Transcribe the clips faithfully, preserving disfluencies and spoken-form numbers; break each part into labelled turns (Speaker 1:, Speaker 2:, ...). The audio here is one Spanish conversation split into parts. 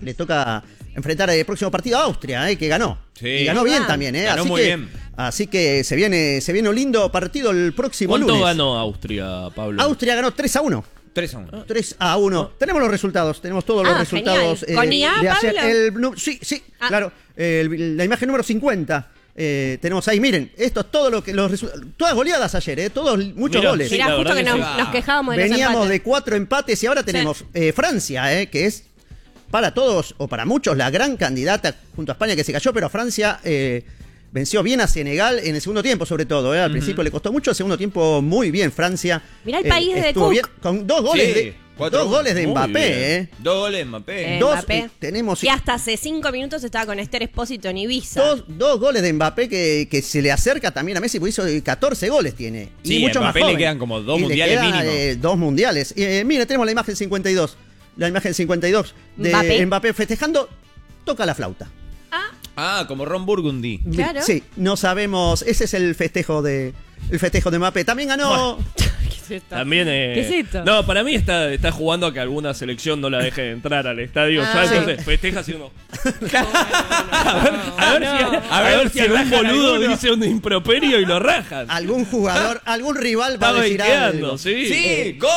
Speaker 1: le toca enfrentar el próximo partido a Austria, eh, que ganó.
Speaker 2: Sí.
Speaker 1: Y ganó bien también, ¿eh?
Speaker 2: Ganó
Speaker 1: así
Speaker 2: muy
Speaker 1: que,
Speaker 2: bien.
Speaker 1: Así que se viene, se viene un lindo partido el próximo
Speaker 3: ¿Cuánto
Speaker 1: lunes.
Speaker 3: ganó Austria, Pablo?
Speaker 1: Austria ganó tres a uno.
Speaker 2: tres a uno.
Speaker 1: tres a uno. Tenemos los resultados, tenemos todos los
Speaker 4: Ah,
Speaker 1: resultados.
Speaker 4: genial. ¿Con I A,
Speaker 1: de ayer.
Speaker 4: Pablo?
Speaker 1: El, nu- sí, sí,
Speaker 4: Ah.
Speaker 1: claro. El- la imagen número cincuenta. Eh, tenemos ahí, miren, esto es todo lo que los resu- todas goleadas ayer, eh, todos muchos
Speaker 3: Mirá,
Speaker 1: goles.
Speaker 3: sí,
Speaker 4: Mirá,
Speaker 3: la
Speaker 4: justo
Speaker 3: verdad
Speaker 4: que
Speaker 3: que
Speaker 4: nos,
Speaker 2: sí.
Speaker 4: nos quejábamos de los
Speaker 1: Veníamos
Speaker 4: empates.
Speaker 1: de cuatro empates y ahora tenemos eh, Francia, eh, que es para todos o para muchos la gran candidata junto a España que se cayó, pero Francia eh, venció bien a Senegal en el segundo tiempo, sobre todo. Eh. Al uh-huh. principio le costó mucho, el segundo tiempo muy bien Francia.
Speaker 4: Mirá el país de
Speaker 1: estuvo
Speaker 4: Cook.
Speaker 1: bien, con dos goles
Speaker 2: Sí,
Speaker 1: de
Speaker 2: cuatro
Speaker 1: dos
Speaker 2: uno.
Speaker 1: goles de
Speaker 3: Muy
Speaker 1: Mbappé,
Speaker 3: bien.
Speaker 1: eh.
Speaker 2: Dos goles de Mbappé.
Speaker 4: Eh,
Speaker 1: Dos,
Speaker 4: Mbappé.
Speaker 1: eh, tenemos
Speaker 4: Y hasta hace cinco minutos estaba con Esther Espósito en Ibiza.
Speaker 1: Dos, dos goles de Mbappé que, que se le acerca también a Messi, porque hizo catorce goles tiene.
Speaker 2: Sí,
Speaker 1: y mucho
Speaker 2: a
Speaker 1: más
Speaker 2: Mbappé le
Speaker 1: joven.
Speaker 2: quedan como dos
Speaker 1: Y le
Speaker 2: mundiales
Speaker 1: quedan,
Speaker 2: mínimo.
Speaker 1: eh, dos mundiales. Eh, mira, tenemos la imagen cincuenta y dos. La imagen cincuenta y dos de
Speaker 4: Mbappé.
Speaker 1: Mbappé, festejando. Toca la flauta.
Speaker 4: Ah,
Speaker 2: Ah, como Ron Burgundy.
Speaker 4: Claro.
Speaker 1: Sí, no sabemos. Ese es el festejo de el festejo de Mbappé. También ganó.
Speaker 4: ¿qué es esto?
Speaker 3: También eh,
Speaker 4: ¿Qué es esto?
Speaker 3: No, para mí está, está jugando a que alguna selección no la deje entrar al estadio.
Speaker 4: Ah.
Speaker 3: Ya,
Speaker 4: Sí.
Speaker 3: entonces festeja haciendo. a ver, a ver
Speaker 4: no.
Speaker 3: si, a ver si algún
Speaker 2: rajan
Speaker 3: boludo
Speaker 2: alguno.
Speaker 3: dice un improperio y lo rajan.
Speaker 1: Algún jugador, algún rival va
Speaker 3: Está
Speaker 1: a decir
Speaker 3: baiteando,
Speaker 1: algo.
Speaker 3: sí.
Speaker 2: ¡Sí! ¡Gol!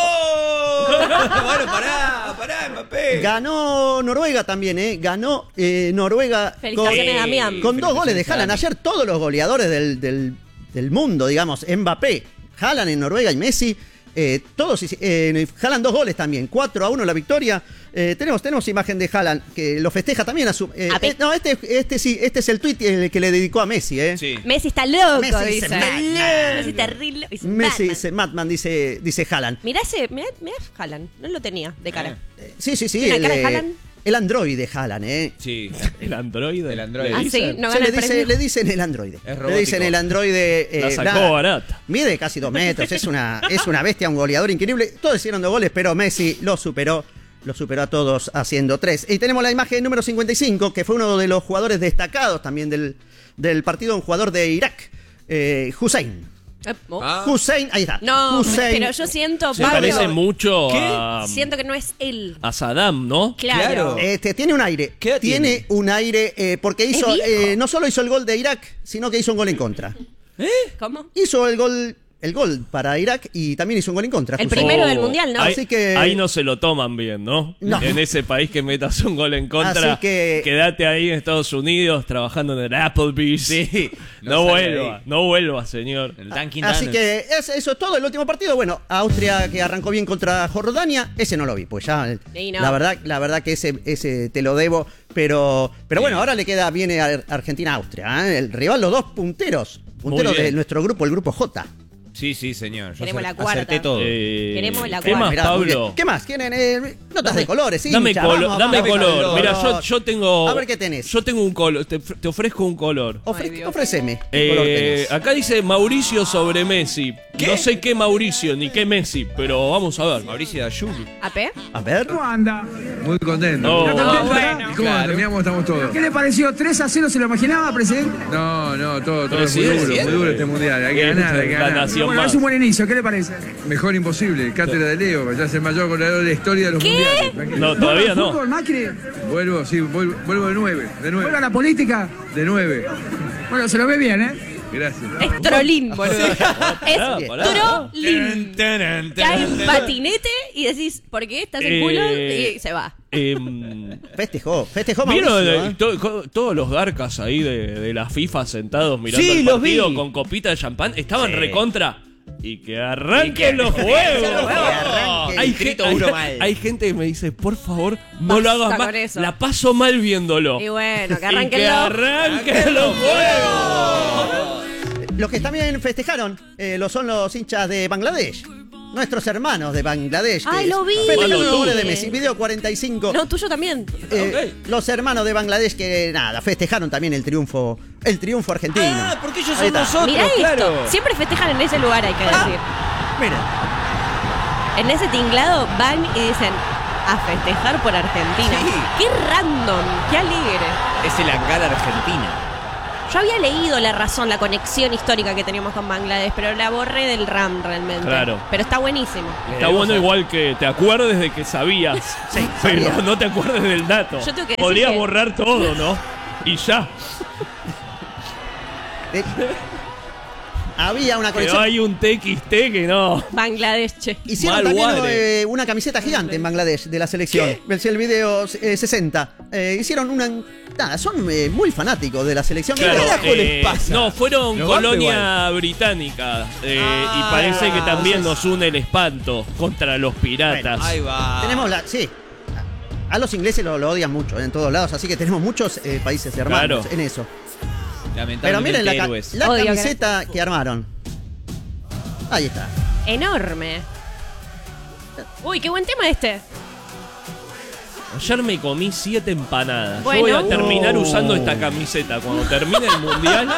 Speaker 2: Bueno, pará, pará, Mbappé.
Speaker 1: Ganó Noruega también, ¿eh? Ganó eh, Noruega
Speaker 4: Felicitaciones,
Speaker 1: con,
Speaker 4: Damián.
Speaker 1: con dos goles de
Speaker 2: Felicitaciones,
Speaker 1: Haaland.
Speaker 2: Dami.
Speaker 1: Ayer todos los goleadores del, del, del mundo, digamos, Mbappé, Haaland en Noruega y Messi, eh, todos, eh, Haaland dos goles también, cuatro a uno la victoria. Eh, tenemos, tenemos imagen de Haaland que lo festeja también a su... eh,
Speaker 4: A pe-
Speaker 1: eh, no, este, este sí, este es el tuit eh, que le dedicó a Messi, ¿eh?
Speaker 2: Sí.
Speaker 4: Messi está loco,
Speaker 1: Messi
Speaker 4: dice.
Speaker 1: dice, "Batman".
Speaker 4: Messi está re lo- dice,
Speaker 1: Messi
Speaker 4: Batman.
Speaker 1: dice, Madman dice, dice Haaland.
Speaker 4: Mirá ese, mirá, mirá Haaland, no lo tenía de cara.
Speaker 1: Eh, Sí, sí, sí.
Speaker 4: ¿Tiene
Speaker 1: El,
Speaker 4: la cara de
Speaker 1: eh,
Speaker 4: Haaland?
Speaker 1: el androide de Haaland, ¿eh?
Speaker 2: Sí.
Speaker 3: El androide.
Speaker 2: El androide.
Speaker 3: le
Speaker 4: Ah,
Speaker 3: dicen.
Speaker 4: sí, no
Speaker 1: Se
Speaker 4: gana
Speaker 1: le,
Speaker 4: el
Speaker 1: dice,
Speaker 4: premio.
Speaker 1: le dicen el androide.
Speaker 2: Es
Speaker 1: Le
Speaker 2: robótico.
Speaker 1: dicen el androide. eh,
Speaker 3: La sacó
Speaker 1: nada,
Speaker 3: barata.
Speaker 1: Mide casi dos metros. Es una, es una bestia, un goleador increíble. Todos hicieron dos goles, pero Messi lo superó. Lo superó a todos haciendo tres. Y tenemos la imagen número cincuenta y cinco, que fue uno de los jugadores destacados también del, del partido, un jugador de Irak, eh, Hussein.
Speaker 4: Eh, oh.
Speaker 2: Ah.
Speaker 1: Hussein, ahí está.
Speaker 4: No,
Speaker 1: Hussein.
Speaker 4: pero yo siento,
Speaker 3: Se
Speaker 4: Pablo,
Speaker 3: parece mucho
Speaker 2: ¿Qué?
Speaker 3: a,
Speaker 4: siento que no es él.
Speaker 3: a Saddam, ¿no?
Speaker 4: Claro.
Speaker 2: Claro.
Speaker 1: Este, tiene un aire.
Speaker 2: ¿Qué edad
Speaker 1: tiene,
Speaker 2: tiene?
Speaker 1: un aire eh, porque hizo,
Speaker 4: viejo.
Speaker 1: eh, no solo hizo el gol de Irak, sino que hizo un gol en contra.
Speaker 4: ¿Cómo?
Speaker 1: Hizo el gol, el gol para Irak y también hizo un gol en contra.
Speaker 4: El
Speaker 1: Hussein.
Speaker 4: primero del Mundial, ¿no?
Speaker 3: Ahí,
Speaker 1: Así que-
Speaker 3: ahí no se lo toman bien, ¿no?
Speaker 1: No.
Speaker 3: En ese país que metas un gol en contra,
Speaker 1: Así que-
Speaker 3: quédate ahí en Estados Unidos trabajando en el Applebee's.
Speaker 2: Sí.
Speaker 3: No,
Speaker 2: No sale
Speaker 3: vuelva,
Speaker 2: ahí.
Speaker 3: no vuelva, señor.
Speaker 2: El Dunkin'
Speaker 1: Así
Speaker 2: Donuts.
Speaker 1: que es- eso es todo el último partido. Bueno, Austria que arrancó bien contra Jordania, ese no lo vi, pues ya eh,
Speaker 4: Sí, no.
Speaker 1: la verdad, la verdad que ese, ese te lo debo, pero, pero
Speaker 2: Sí.
Speaker 1: bueno, ahora le queda viene a Argentina-Austria, ¿eh? El rival, los dos punteros, punteros
Speaker 3: bien.
Speaker 1: de nuestro grupo, el grupo J.
Speaker 2: Sí, sí, señor. Yo
Speaker 4: Queremos
Speaker 2: acer-
Speaker 4: la cuarta.
Speaker 2: acerté todo.
Speaker 3: Eh,
Speaker 4: Queremos la
Speaker 3: ¿Qué
Speaker 4: cuarta.
Speaker 3: más,
Speaker 1: Mirá, muy
Speaker 3: Pablo?
Speaker 1: bien. ¿Qué más? ¿Tienen eh, notas de colores? Sí,
Speaker 3: Dame,
Speaker 1: hincha,
Speaker 3: colo-
Speaker 1: vamos,
Speaker 3: dame
Speaker 1: vamos,
Speaker 3: color.
Speaker 1: color.
Speaker 3: Mira, yo, yo tengo.
Speaker 1: A ver qué tenés.
Speaker 3: Yo tengo un color. Te, te ofrezco un color.
Speaker 1: Ofre-
Speaker 4: Ay, Dios.
Speaker 1: ofréceme. ¿Qué color
Speaker 3: Eh,
Speaker 1: tenés?
Speaker 3: acá dice Mauricio sobre Messi. No sé qué Mauricio ni qué Messi, pero vamos a ver.
Speaker 2: Mauricio Dayubi.
Speaker 4: ¿A P?
Speaker 1: A ver.
Speaker 5: ¿Cómo anda?
Speaker 6: Muy contento.
Speaker 3: No.
Speaker 5: ¿Está
Speaker 3: No,
Speaker 5: contento?
Speaker 4: bueno.
Speaker 5: ¿Y
Speaker 6: ¿Cómo
Speaker 2: Claro.
Speaker 6: terminamos? Estamos todos.
Speaker 5: ¿Qué le pareció? ¿tres a cero se lo imaginaba, presidente?
Speaker 6: No, no, todo, todo
Speaker 2: Pero
Speaker 6: es
Speaker 2: sí,
Speaker 6: muy
Speaker 2: es
Speaker 6: duro,
Speaker 2: cierto.
Speaker 6: muy duro este mundial. Hay que
Speaker 3: Es
Speaker 6: ganar, hay que
Speaker 3: la
Speaker 6: ganar.
Speaker 3: nación.
Speaker 5: Bueno,
Speaker 3: más.
Speaker 5: es un buen inicio, ¿qué le parece?
Speaker 6: Mejor imposible. Cátedra de Leo, ya es el mayor goleador de la historia de los
Speaker 4: ¿Qué?
Speaker 6: mundiales. Tranquilo.
Speaker 3: No, todavía no.
Speaker 5: ¿Fútbol, Macri?
Speaker 6: Vuelvo, sí, vuelvo, vuelvo de nueve, de
Speaker 5: ¿Vuelve a
Speaker 6: nueve,
Speaker 5: la política?
Speaker 6: de nueve.
Speaker 5: Bueno, se lo ve bien, ¿eh?
Speaker 6: Gracias.
Speaker 4: Es trolín, boludo.
Speaker 3: Pará,
Speaker 4: Es
Speaker 3: pará.
Speaker 4: trolín. Cae en patinete y decís, ¿por qué? Estás en
Speaker 3: Eh,
Speaker 4: culo y se va.
Speaker 3: Em,
Speaker 1: Festejó, festejó
Speaker 3: ¿Vieron
Speaker 1: Mauricio,
Speaker 3: eh,
Speaker 1: ¿eh?
Speaker 3: to- co- todos los garcas ahí de, de la FIFA sentados mirando
Speaker 2: Sí,
Speaker 3: el
Speaker 2: los
Speaker 3: partido
Speaker 2: vi.
Speaker 3: con copita de champán? Estaban
Speaker 2: Sí.
Speaker 3: recontra. Y que arranquen
Speaker 2: Y que-
Speaker 3: los
Speaker 2: que
Speaker 3: juegos.
Speaker 1: arranquen.
Speaker 3: Hay,
Speaker 2: Grito
Speaker 3: gen-
Speaker 2: uno
Speaker 3: hay-
Speaker 2: mal.
Speaker 3: hay gente que me dice, por favor, no
Speaker 4: Basta
Speaker 3: lo hagas
Speaker 4: con
Speaker 3: más.
Speaker 4: eso.
Speaker 3: La paso mal viéndolo.
Speaker 4: Y bueno, que
Speaker 3: Y
Speaker 4: arranquen
Speaker 3: que
Speaker 4: los...
Speaker 3: arranquen los juegos.
Speaker 1: Los que también festejaron eh, lo son los hinchas de Bangladesh. Nuestros hermanos de Bangladesh. que
Speaker 4: Ay, lo vi.
Speaker 1: festejaron los
Speaker 3: Bueno,
Speaker 1: goles de
Speaker 3: tú.
Speaker 1: Messi. Video cuarenta y cinco.
Speaker 4: No, tuyo también.
Speaker 1: Eh, Los hermanos de Bangladesh que nada, festejaron también el triunfo, el triunfo argentino.
Speaker 2: Ah, porque ellos
Speaker 1: Ahí
Speaker 2: son
Speaker 1: está.
Speaker 2: nosotros,
Speaker 4: Mirá
Speaker 2: claro.
Speaker 4: esto. Siempre festejan en ese lugar, hay que decir.
Speaker 1: Mira,
Speaker 4: En ese tinglado van y dicen a festejar por Argentina.
Speaker 2: Sí.
Speaker 4: Qué random, qué alegre.
Speaker 2: Es el hangar Argentina.
Speaker 4: Yo había leído la razón, la conexión histórica que teníamos con Bangladesh, pero la borré del RAM realmente.
Speaker 3: Claro.
Speaker 4: Pero está buenísimo.
Speaker 3: Está bueno igual que te acuerdes de que sabías,
Speaker 1: Sí,
Speaker 3: pero
Speaker 1: sabía.
Speaker 3: no te acuerdes del dato.
Speaker 4: Yo tengo que decir
Speaker 3: Podrías
Speaker 4: que-
Speaker 3: borrar todo, ¿no? Y ya.
Speaker 1: Eh, había una
Speaker 3: Pero
Speaker 1: colección.
Speaker 3: hay un T X T que no.
Speaker 4: Bangladesh, che.
Speaker 1: Hicieron
Speaker 3: Mal
Speaker 1: también
Speaker 3: guare.
Speaker 1: eh, una camiseta gigante en Bangladesh de la selección. Ves el video eh, sesenta. Eh, hicieron una. Nada, son eh, muy fanáticos de la selección.
Speaker 3: Claro,
Speaker 1: ¿Qué carajo les
Speaker 3: eh,
Speaker 1: pasa?
Speaker 3: no, fueron
Speaker 2: Lo banco
Speaker 3: colonia británica. eh,
Speaker 1: Ah,
Speaker 3: y parece que también
Speaker 1: entonces-
Speaker 3: nos une el espanto contra los piratas.
Speaker 2: Ahí va.
Speaker 1: Tenemos la. Sí. A los ingleses lo, lo odian mucho en todos lados, así que tenemos muchos eh, países hermanos
Speaker 3: Claro.
Speaker 1: en eso. Pero
Speaker 2: Lamentablemente
Speaker 1: miren la, ca-
Speaker 2: héroes.
Speaker 1: la
Speaker 4: Odio que-
Speaker 1: camiseta que armaron. Ahí está.
Speaker 4: Enorme. Uy, qué buen tema este.
Speaker 3: Ayer me comí siete empanadas.
Speaker 4: Bueno.
Speaker 3: Yo voy a terminar
Speaker 1: Oh.
Speaker 3: usando esta camiseta. Cuando termine el mundial,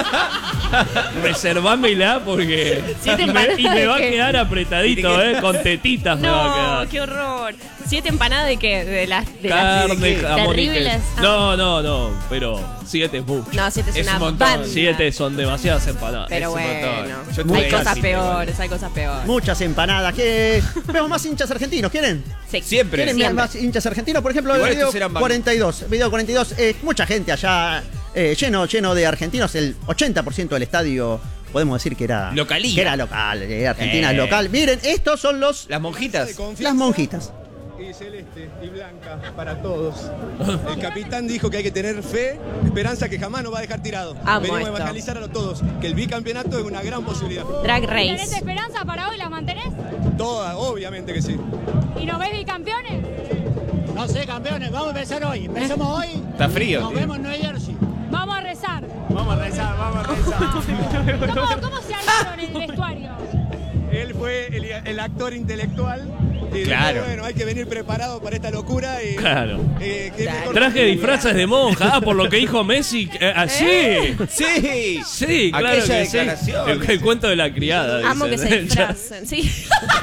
Speaker 3: reservámela porque.
Speaker 4: Siete
Speaker 3: y, me,
Speaker 4: empanadas
Speaker 3: y me va a
Speaker 4: de qué?
Speaker 3: quedar apretadito, ¿eh? Con tetitas me va a
Speaker 4: No,
Speaker 3: quedar.
Speaker 4: qué horror. ¿Siete empanadas de qué? De las de las
Speaker 3: Carne, jamón y
Speaker 4: terribles.
Speaker 3: queso. No, no, no. Pero siete es mucho.
Speaker 4: No, siete es,
Speaker 2: Es
Speaker 4: una
Speaker 2: un montón.
Speaker 4: banda.
Speaker 3: Siete son demasiadas empanadas.
Speaker 4: Pero
Speaker 2: Es un
Speaker 4: bueno,
Speaker 2: montón. Yo
Speaker 4: hay
Speaker 2: tuve
Speaker 4: cosas
Speaker 2: casi, pero
Speaker 4: peores, hay cosas peores.
Speaker 1: Muchas empanadas. ¿Qué? Vemos más hinchas argentinos. ¿Quieren?
Speaker 4: Sí.
Speaker 2: Siempre.
Speaker 1: ¿Quieren
Speaker 4: Siempre.
Speaker 1: más hinchas argentinos? Por ejemplo,
Speaker 2: Igual
Speaker 1: el video
Speaker 2: estos eran
Speaker 1: cuarenta y dos. Video cuarenta y dos. Eh, mucha gente allá, eh, lleno, lleno de argentinos. El ochenta por ciento del estadio, podemos decir que era.
Speaker 2: Localía.
Speaker 1: Que era local. eh, Argentina
Speaker 2: Eh.
Speaker 1: es local. Miren, estos son los.
Speaker 2: Las monjitas.
Speaker 1: Las monjitas.
Speaker 7: Y celeste y blanca para todos. El capitán dijo que hay que tener fe, esperanza que jamás nos va a dejar tirado.
Speaker 4: Amo
Speaker 7: Venimos
Speaker 4: esto.
Speaker 7: a evangelizar a todos, que el bicampeonato es una gran posibilidad.
Speaker 4: Drag
Speaker 8: ¿Tenés
Speaker 4: Race.
Speaker 8: esperanza para hoy? ¿La mantenés?
Speaker 7: Toda, obviamente que sí.
Speaker 8: ¿Y nos ves bicampeones?
Speaker 9: No sé, campeones, vamos a empezar hoy. Empecemos hoy.
Speaker 2: Está frío,
Speaker 9: Nos
Speaker 2: tío.
Speaker 9: vemos en New Jersey.
Speaker 8: Vamos a rezar.
Speaker 9: Vamos a rezar, vamos a rezar.
Speaker 8: ¿Cómo, cómo se armaron en el vestuario?
Speaker 7: Él fue el, el actor intelectual. Y
Speaker 2: Claro.
Speaker 7: dijo, bueno, hay que venir preparado para esta locura. Y,
Speaker 3: Claro.
Speaker 7: eh, qué mejor-
Speaker 3: Traje disfraces de monja. Ah, por lo que dijo Messi. Eh, ah, sí.
Speaker 2: Sí.
Speaker 3: Sí, claro
Speaker 2: Aquella
Speaker 3: que sí.
Speaker 2: declaración.
Speaker 3: El, el cuento de la criada.
Speaker 4: Amo que
Speaker 3: dicen.
Speaker 4: se disfracen. Sí.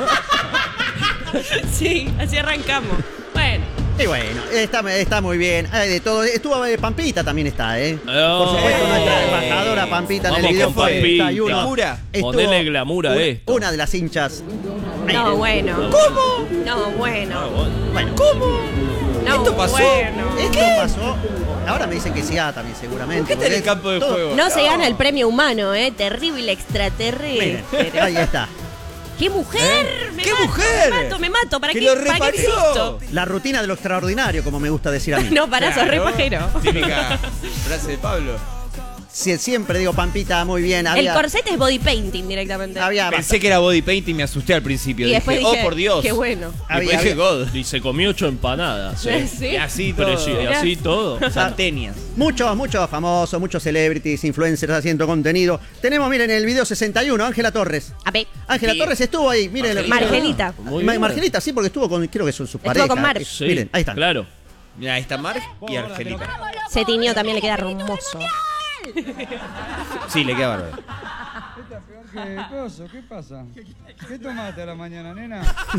Speaker 4: Sí, así arrancamos. Bueno.
Speaker 1: Y bueno, está, está muy bien. Hay de todo. Estuvo eh, Pampita también está, ¿eh?
Speaker 3: Oh.
Speaker 1: Por supuesto, nuestra embajadora Pampita en
Speaker 3: Vamos
Speaker 1: el video
Speaker 3: con Pampita.
Speaker 1: cuarenta y uno.
Speaker 2: Glamoura.
Speaker 1: Estuvo
Speaker 3: Ponele glamour a
Speaker 1: una,
Speaker 3: esto.
Speaker 1: una de las hinchas.
Speaker 4: No, bueno. ¿Cómo? No, bueno.
Speaker 1: Bueno, ¿cómo?
Speaker 4: No,
Speaker 2: Esto pasó.
Speaker 4: bueno.
Speaker 1: Esto pasó. Ahora me dicen que sí, ah, también seguramente.
Speaker 2: ¿Qué está en el
Speaker 1: porque
Speaker 2: campo de
Speaker 1: todo-
Speaker 2: juego?
Speaker 4: No se gana el premio humano, ¿eh? Terrible extraterrestre.
Speaker 1: Miren, ahí está.
Speaker 4: ¡Qué mujer!
Speaker 2: ¿Eh?
Speaker 4: Me
Speaker 2: ¿Qué
Speaker 4: mato,
Speaker 2: mujer?
Speaker 4: Me mato, me mato. ¿Para
Speaker 2: Que
Speaker 4: qué,
Speaker 2: lo
Speaker 4: ¿para qué
Speaker 2: reparió.
Speaker 4: existo?
Speaker 1: La rutina de lo extraordinario, como me gusta decir a mí.
Speaker 4: No, pará, sos re
Speaker 2: Claro.
Speaker 4: pajero.
Speaker 2: Típica frase de Pablo.
Speaker 1: Sie- siempre digo Pampita, muy bien.
Speaker 4: El
Speaker 1: Había,
Speaker 4: corset es body painting directamente.
Speaker 1: había
Speaker 2: Pensé que era body paint y me asusté al principio.
Speaker 4: y después
Speaker 2: dije,
Speaker 4: dije,
Speaker 2: oh, por Dios.
Speaker 4: qué bueno.
Speaker 2: Y
Speaker 1: Había-
Speaker 2: después dije,
Speaker 1: había-
Speaker 2: God.
Speaker 3: Y se comió ocho empanadas. ¿eh?
Speaker 4: Sí.
Speaker 2: Y así
Speaker 3: Pero
Speaker 2: todo.
Speaker 3: sí, y así todo.
Speaker 2: Santenias.
Speaker 1: Muchos, muchos famosos, muchos celebrities, influencers haciendo contenido. Tenemos, miren, el video sesenta y uno, Ángela Torres.
Speaker 4: A ver,
Speaker 1: Ángela
Speaker 2: Bien.
Speaker 1: Torres estuvo ahí, miren.
Speaker 2: Margelita.
Speaker 4: Margelita.
Speaker 3: Muy
Speaker 1: Ma-
Speaker 3: bien.
Speaker 1: Margelita, sí, porque estuvo con, creo que son sus
Speaker 4: Estuvo
Speaker 1: parejas.
Speaker 4: con Marc.
Speaker 1: Eh,
Speaker 3: Sí,
Speaker 1: Miren, ahí están.
Speaker 3: Claro.
Speaker 2: Mira, ahí está Marc y Argelita.
Speaker 4: Se tiñó también, le queda hermoso.
Speaker 2: Sí, le queda bárbaro.
Speaker 5: ¿Qué coso? ¿Qué pasa? ¿Qué tomaste a la mañana, nena?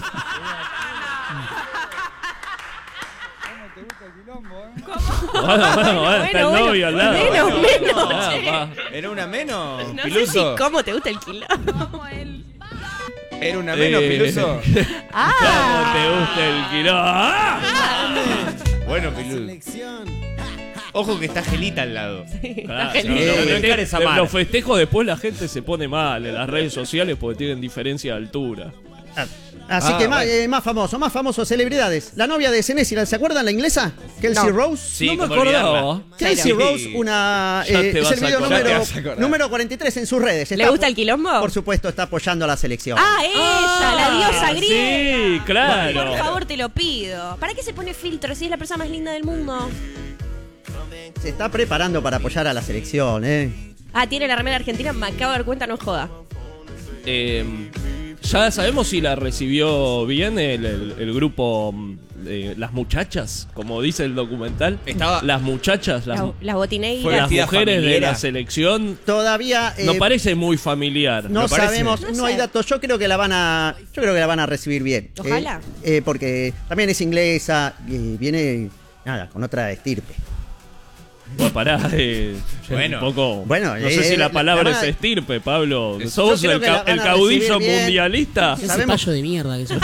Speaker 5: ¿Cómo te gusta el quilombo, eh?
Speaker 3: Bueno, bueno, bueno, está el
Speaker 4: bueno,
Speaker 3: novio al lado.
Speaker 4: menos, menos,
Speaker 3: Ah,
Speaker 4: che.
Speaker 3: va.
Speaker 2: ¿Era una menos,
Speaker 4: No sé
Speaker 2: Piluso?
Speaker 4: si cómo te gusta el quilombo.
Speaker 2: ¿Era una menos,
Speaker 3: Eh.
Speaker 2: Piluso?
Speaker 4: Ah,
Speaker 3: ¿Cómo te gusta el kilo? ¡Ah!
Speaker 2: Bueno, Piluso. Ojo que está Gelita al lado.
Speaker 3: Ah,
Speaker 4: Está
Speaker 3: no,
Speaker 4: genial.
Speaker 3: los
Speaker 2: Eh,
Speaker 3: feste-
Speaker 2: encares a Mar.
Speaker 3: los festejos después la gente se pone mal en las redes sociales porque tienen diferencia de altura.
Speaker 1: Ah, Así
Speaker 2: Ah,
Speaker 1: que más,
Speaker 2: bueno.
Speaker 1: eh, más famoso, más famosos celebridades. La novia de Senesi, ¿se acuerdan la inglesa? Kelsey
Speaker 4: No.
Speaker 1: Rose.
Speaker 2: Sí,
Speaker 3: no me
Speaker 2: cómo olvidarla.
Speaker 3: acordaba.
Speaker 1: Kelsey
Speaker 2: Sí.
Speaker 1: Rose, una
Speaker 3: Ya
Speaker 1: eh,
Speaker 3: te
Speaker 1: es
Speaker 3: vas
Speaker 1: el
Speaker 3: a
Speaker 1: video
Speaker 3: acordar.
Speaker 2: Ya te
Speaker 1: número,
Speaker 2: vas a acordar.
Speaker 1: número cuarenta y tres en sus redes.
Speaker 4: ¿le
Speaker 1: Está-
Speaker 4: gusta el quilombo?
Speaker 1: Por supuesto, está apoyando a la selección.
Speaker 4: Ah, ella, la diosa griega.
Speaker 3: Sí, claro.
Speaker 4: Por favor, te lo pido. ¿Para qué se pone filtro si es la persona más linda del mundo?
Speaker 1: Se está preparando para apoyar a la selección, ¿eh?
Speaker 4: Ah, tiene la remera argentina, me acabo de dar cuenta, no joda.
Speaker 3: Eh, ya sabemos si la recibió bien el, el- el grupo mm, de las muchachas, como dice el documental.
Speaker 2: Estaba-
Speaker 3: Las muchachas, las,
Speaker 4: La, las botineiras.
Speaker 2: Fue
Speaker 3: las
Speaker 2: vestida
Speaker 3: mujeres de
Speaker 2: familiera.
Speaker 3: la selección.
Speaker 1: Todavía eh,
Speaker 3: No parece muy familiar.
Speaker 1: no
Speaker 2: me parece.
Speaker 1: sabemos,
Speaker 4: No
Speaker 1: no,
Speaker 4: sé.
Speaker 1: hay datos. Yo creo que la van a, yo creo que la van a recibir bien. ¿eh?
Speaker 4: Ojalá.
Speaker 1: Eh, porque también es inglesa y viene nada con otra estirpe.
Speaker 3: Bueno, pará, eh,
Speaker 2: Bueno.
Speaker 3: un poco.
Speaker 1: Bueno,
Speaker 3: no
Speaker 1: eh,
Speaker 3: sé si la
Speaker 1: la-
Speaker 3: palabra
Speaker 1: la-
Speaker 3: es estirpe, Pablo.
Speaker 2: Yo
Speaker 3: ¿Sos
Speaker 1: creo
Speaker 3: el,
Speaker 1: que
Speaker 3: ca-
Speaker 1: la van
Speaker 3: el
Speaker 1: a
Speaker 3: caudillo
Speaker 1: recibir bien.
Speaker 3: mundialista?
Speaker 10: Ese
Speaker 1: Sabemos-
Speaker 10: payo de mierda que sos.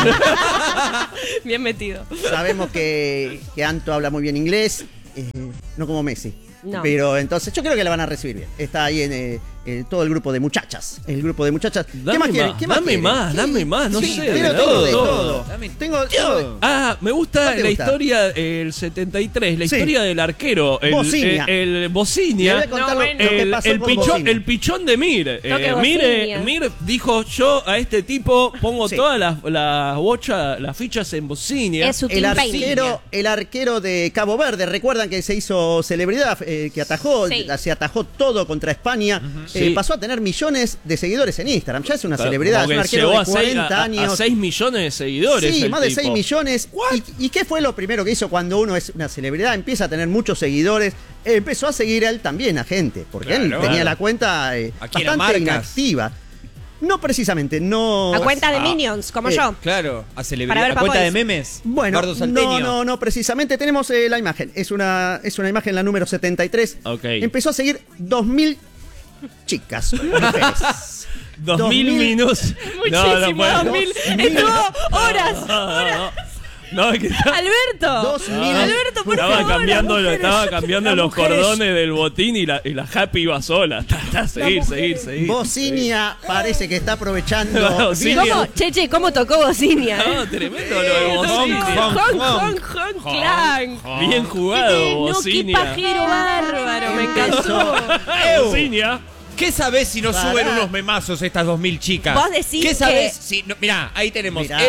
Speaker 4: Bien metido.
Speaker 1: Sabemos que, que Anto habla muy bien inglés, eh, no como Messi.
Speaker 4: No.
Speaker 1: Pero entonces yo creo que la van a recibir bien. Está ahí en eh, eh, todo el grupo de muchachas. El grupo de muchachas.
Speaker 3: Dame
Speaker 1: ¿Qué más
Speaker 3: más,
Speaker 1: quiere? ¿Qué más
Speaker 3: dame
Speaker 1: quiere?
Speaker 3: más, dame más, no
Speaker 1: Sí,
Speaker 3: sé.
Speaker 1: quiero
Speaker 3: de
Speaker 1: todo, de
Speaker 3: todo.
Speaker 1: todo.
Speaker 2: Dame
Speaker 1: Tengo, tengo-
Speaker 3: Ah, me gusta
Speaker 1: ¿Cuál te
Speaker 3: la
Speaker 1: gusta?
Speaker 3: historia del setenta y tres, la
Speaker 1: Sí.
Speaker 3: historia del arquero, el
Speaker 1: Bocinia.
Speaker 3: el, el
Speaker 1: Le
Speaker 3: Bocinia.
Speaker 1: voy a contar
Speaker 4: No,
Speaker 1: lo-
Speaker 4: bueno.
Speaker 1: lo que
Speaker 3: El,
Speaker 1: pasó
Speaker 3: el
Speaker 1: con
Speaker 3: pichón,
Speaker 1: Bocinia.
Speaker 3: el pichón de Mir. Eh,
Speaker 4: Toque
Speaker 3: Mir,
Speaker 4: Bocinia.
Speaker 3: Mir dijo: yo a este tipo pongo
Speaker 1: Sí.
Speaker 3: todas las, las bochas, las fichas en Bocinia.
Speaker 4: Es su
Speaker 1: El
Speaker 4: team
Speaker 1: arquero, el arquero de Cabo Verde, recuerdan que se hizo celebridad, eh, que atajó,
Speaker 4: Sí.
Speaker 1: se atajó todo contra España, eh,
Speaker 3: Sí.
Speaker 1: pasó a tener millones de seguidores en Instagram, ya es una
Speaker 3: Claro,
Speaker 1: celebridad, es
Speaker 3: como
Speaker 1: un
Speaker 3: que
Speaker 1: arquero
Speaker 3: llegó
Speaker 1: de
Speaker 3: a seis-
Speaker 1: cuarenta
Speaker 3: a-
Speaker 1: años.
Speaker 3: A seis millones de seguidores.
Speaker 1: Sí,
Speaker 3: el
Speaker 1: más de
Speaker 3: tipo.
Speaker 1: seis millones. ¿Y, ¿Y qué fue lo primero que hizo cuando uno es una celebridad? Empieza a tener muchos seguidores. Eh, empezó a seguir a él también, a gente, porque él
Speaker 2: Claro.
Speaker 1: tenía
Speaker 3: Claro.
Speaker 1: la cuenta eh,
Speaker 2: ¿A quién? ¿A
Speaker 1: bastante
Speaker 2: marcas?
Speaker 1: inactiva. No precisamente, no.
Speaker 4: A cuenta de
Speaker 2: Ah.
Speaker 4: Minions, como
Speaker 1: Eh,
Speaker 4: yo.
Speaker 2: Claro, a celebridad.
Speaker 4: Para ver
Speaker 2: A cuenta de
Speaker 4: Papois.
Speaker 2: memes.
Speaker 1: Bueno,
Speaker 2: Bardo Salteño.
Speaker 1: no, no, no, precisamente tenemos eh, la imagen. Es una, es una imagen, la número setenta y tres.
Speaker 3: Ok.
Speaker 1: Empezó a seguir dos mil chicas, mujeres.
Speaker 3: Dos,
Speaker 1: Dos
Speaker 3: mil
Speaker 1: mil-
Speaker 3: minutos.
Speaker 4: Muchísimo,
Speaker 3: puede-
Speaker 4: dos mil.
Speaker 1: dos mil.
Speaker 4: Estuvo horas.
Speaker 3: No, no. No, es que está-
Speaker 4: Alberto.
Speaker 1: Dos mil.
Speaker 4: Alberto, por
Speaker 3: estaba
Speaker 4: favor.
Speaker 3: cambiando,
Speaker 4: las mujeres.
Speaker 3: estaba cambiando
Speaker 4: Las
Speaker 3: los
Speaker 4: mujeres.
Speaker 3: cordones del botín y la, y la Happy iba sola. Ta, ta, seguir, seguir, seguir.
Speaker 1: Bocinia parece que está aprovechando.
Speaker 3: Bocinia.
Speaker 1: bien-
Speaker 4: ¿Cómo? Cheche, ¿cómo tocó Bocinia? eh?
Speaker 3: No, tremendo lo de
Speaker 4: Hong,
Speaker 3: Bocinia.
Speaker 4: Hong, Hong, Hong, Clan.
Speaker 3: Bien jugado,
Speaker 4: No, qué
Speaker 3: Bocinia.
Speaker 4: pajero bárbaro, me encantó.
Speaker 3: Bocinia.
Speaker 2: ¿Qué sabés si nos
Speaker 1: Pará.
Speaker 2: suben unos memazos estas dos mil chicas?
Speaker 4: Vos decís
Speaker 2: ¿Qué sabés
Speaker 4: que-
Speaker 2: si... No, mirá, ahí tenemos
Speaker 1: Mirá.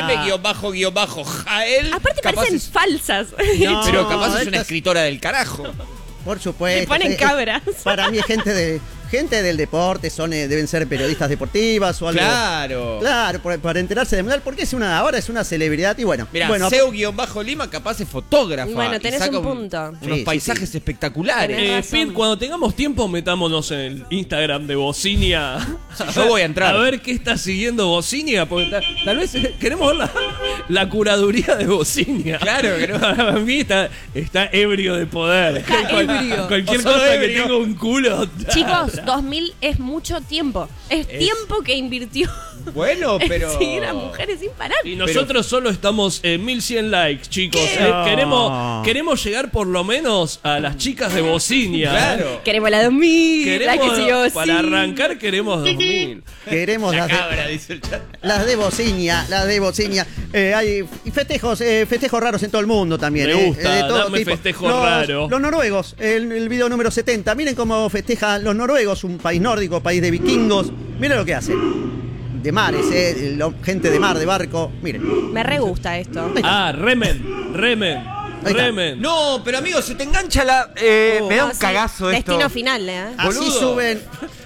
Speaker 2: M-Jael.
Speaker 4: Aparte
Speaker 2: capaz
Speaker 4: parecen
Speaker 2: es-
Speaker 4: falsas.
Speaker 1: No,
Speaker 2: Pero capaz es una
Speaker 1: estas-
Speaker 2: escritora del carajo.
Speaker 1: Por supuesto.
Speaker 4: Le ponen
Speaker 1: Eh, eh,
Speaker 4: cabras.
Speaker 1: Para mí es gente de gente del deporte, son eh, deben ser periodistas deportivas o algo.
Speaker 2: Claro.
Speaker 1: Claro, por- para enterarse de mundial, porque es una ahora es una celebridad y bueno,
Speaker 2: Mirá,
Speaker 1: bueno,
Speaker 2: Seu-Lima capaz es fotógrafa.
Speaker 4: Bueno,
Speaker 2: y
Speaker 4: tenés
Speaker 2: saca
Speaker 4: un punto.
Speaker 2: Unos
Speaker 1: Sí, sí,
Speaker 2: paisajes
Speaker 1: sí.
Speaker 2: espectaculares.
Speaker 4: Tenés
Speaker 3: Eh,
Speaker 4: razón.
Speaker 3: Pete, cuando tengamos tiempo, metámonos en el Instagram de Bocinia.
Speaker 2: yo voy a entrar.
Speaker 3: A ver qué está siguiendo Bocinia, porque ta- tal vez eh, queremos ver la, la curaduría de Bocinia.
Speaker 2: Claro que no.
Speaker 3: Para mí está, está ebrio de poder.
Speaker 4: Está
Speaker 3: Cual-
Speaker 4: ebrio.
Speaker 3: Cualquier
Speaker 2: O solo
Speaker 3: cosa que
Speaker 2: ebrio.
Speaker 3: tenga un culo.
Speaker 4: Chicos, dos mil es mucho tiempo. Es, tiempo que invirtió
Speaker 2: Bueno, pero...
Speaker 4: en seguir a mujeres sin parar.
Speaker 3: Y nosotros solo estamos en mil cien likes, chicos.
Speaker 1: ¿Qué?
Speaker 3: Eh,
Speaker 1: No.
Speaker 3: queremos, queremos llegar por lo menos a las chicas de Bocinia.
Speaker 2: Claro.
Speaker 4: Queremos la dos mil, la que
Speaker 3: Queremos,
Speaker 4: siguió
Speaker 3: para
Speaker 4: sí.
Speaker 3: arrancar queremos dos mil.
Speaker 1: queremos las de,
Speaker 2: Cabra, dice el chat.
Speaker 1: las de Bocinia, las de Bocinia. Eh, hay festejos, eh, festejos raros en todo el mundo también.
Speaker 3: Me
Speaker 1: eh,
Speaker 3: gusta,
Speaker 1: eh, de todo
Speaker 3: dame
Speaker 1: tipo.
Speaker 3: festejo
Speaker 1: los,
Speaker 3: raro.
Speaker 1: Los noruegos, el, el video número setenta. Miren cómo festejan los noruegos, un país nórdico, país de vikingos. Miren lo que hacen. De mares, eh, lo- gente de mar, de barco. Miren.
Speaker 4: Me re gusta esto.
Speaker 3: Ah, remen, remen,
Speaker 1: está.
Speaker 3: remen.
Speaker 2: No, pero amigo, se te engancha la... eh,
Speaker 1: Oh.
Speaker 2: me da
Speaker 4: No,
Speaker 2: un
Speaker 4: sí.
Speaker 2: cagazo esto.
Speaker 4: Destino final, ¿eh?
Speaker 1: Así
Speaker 2: Boludo.
Speaker 1: suben.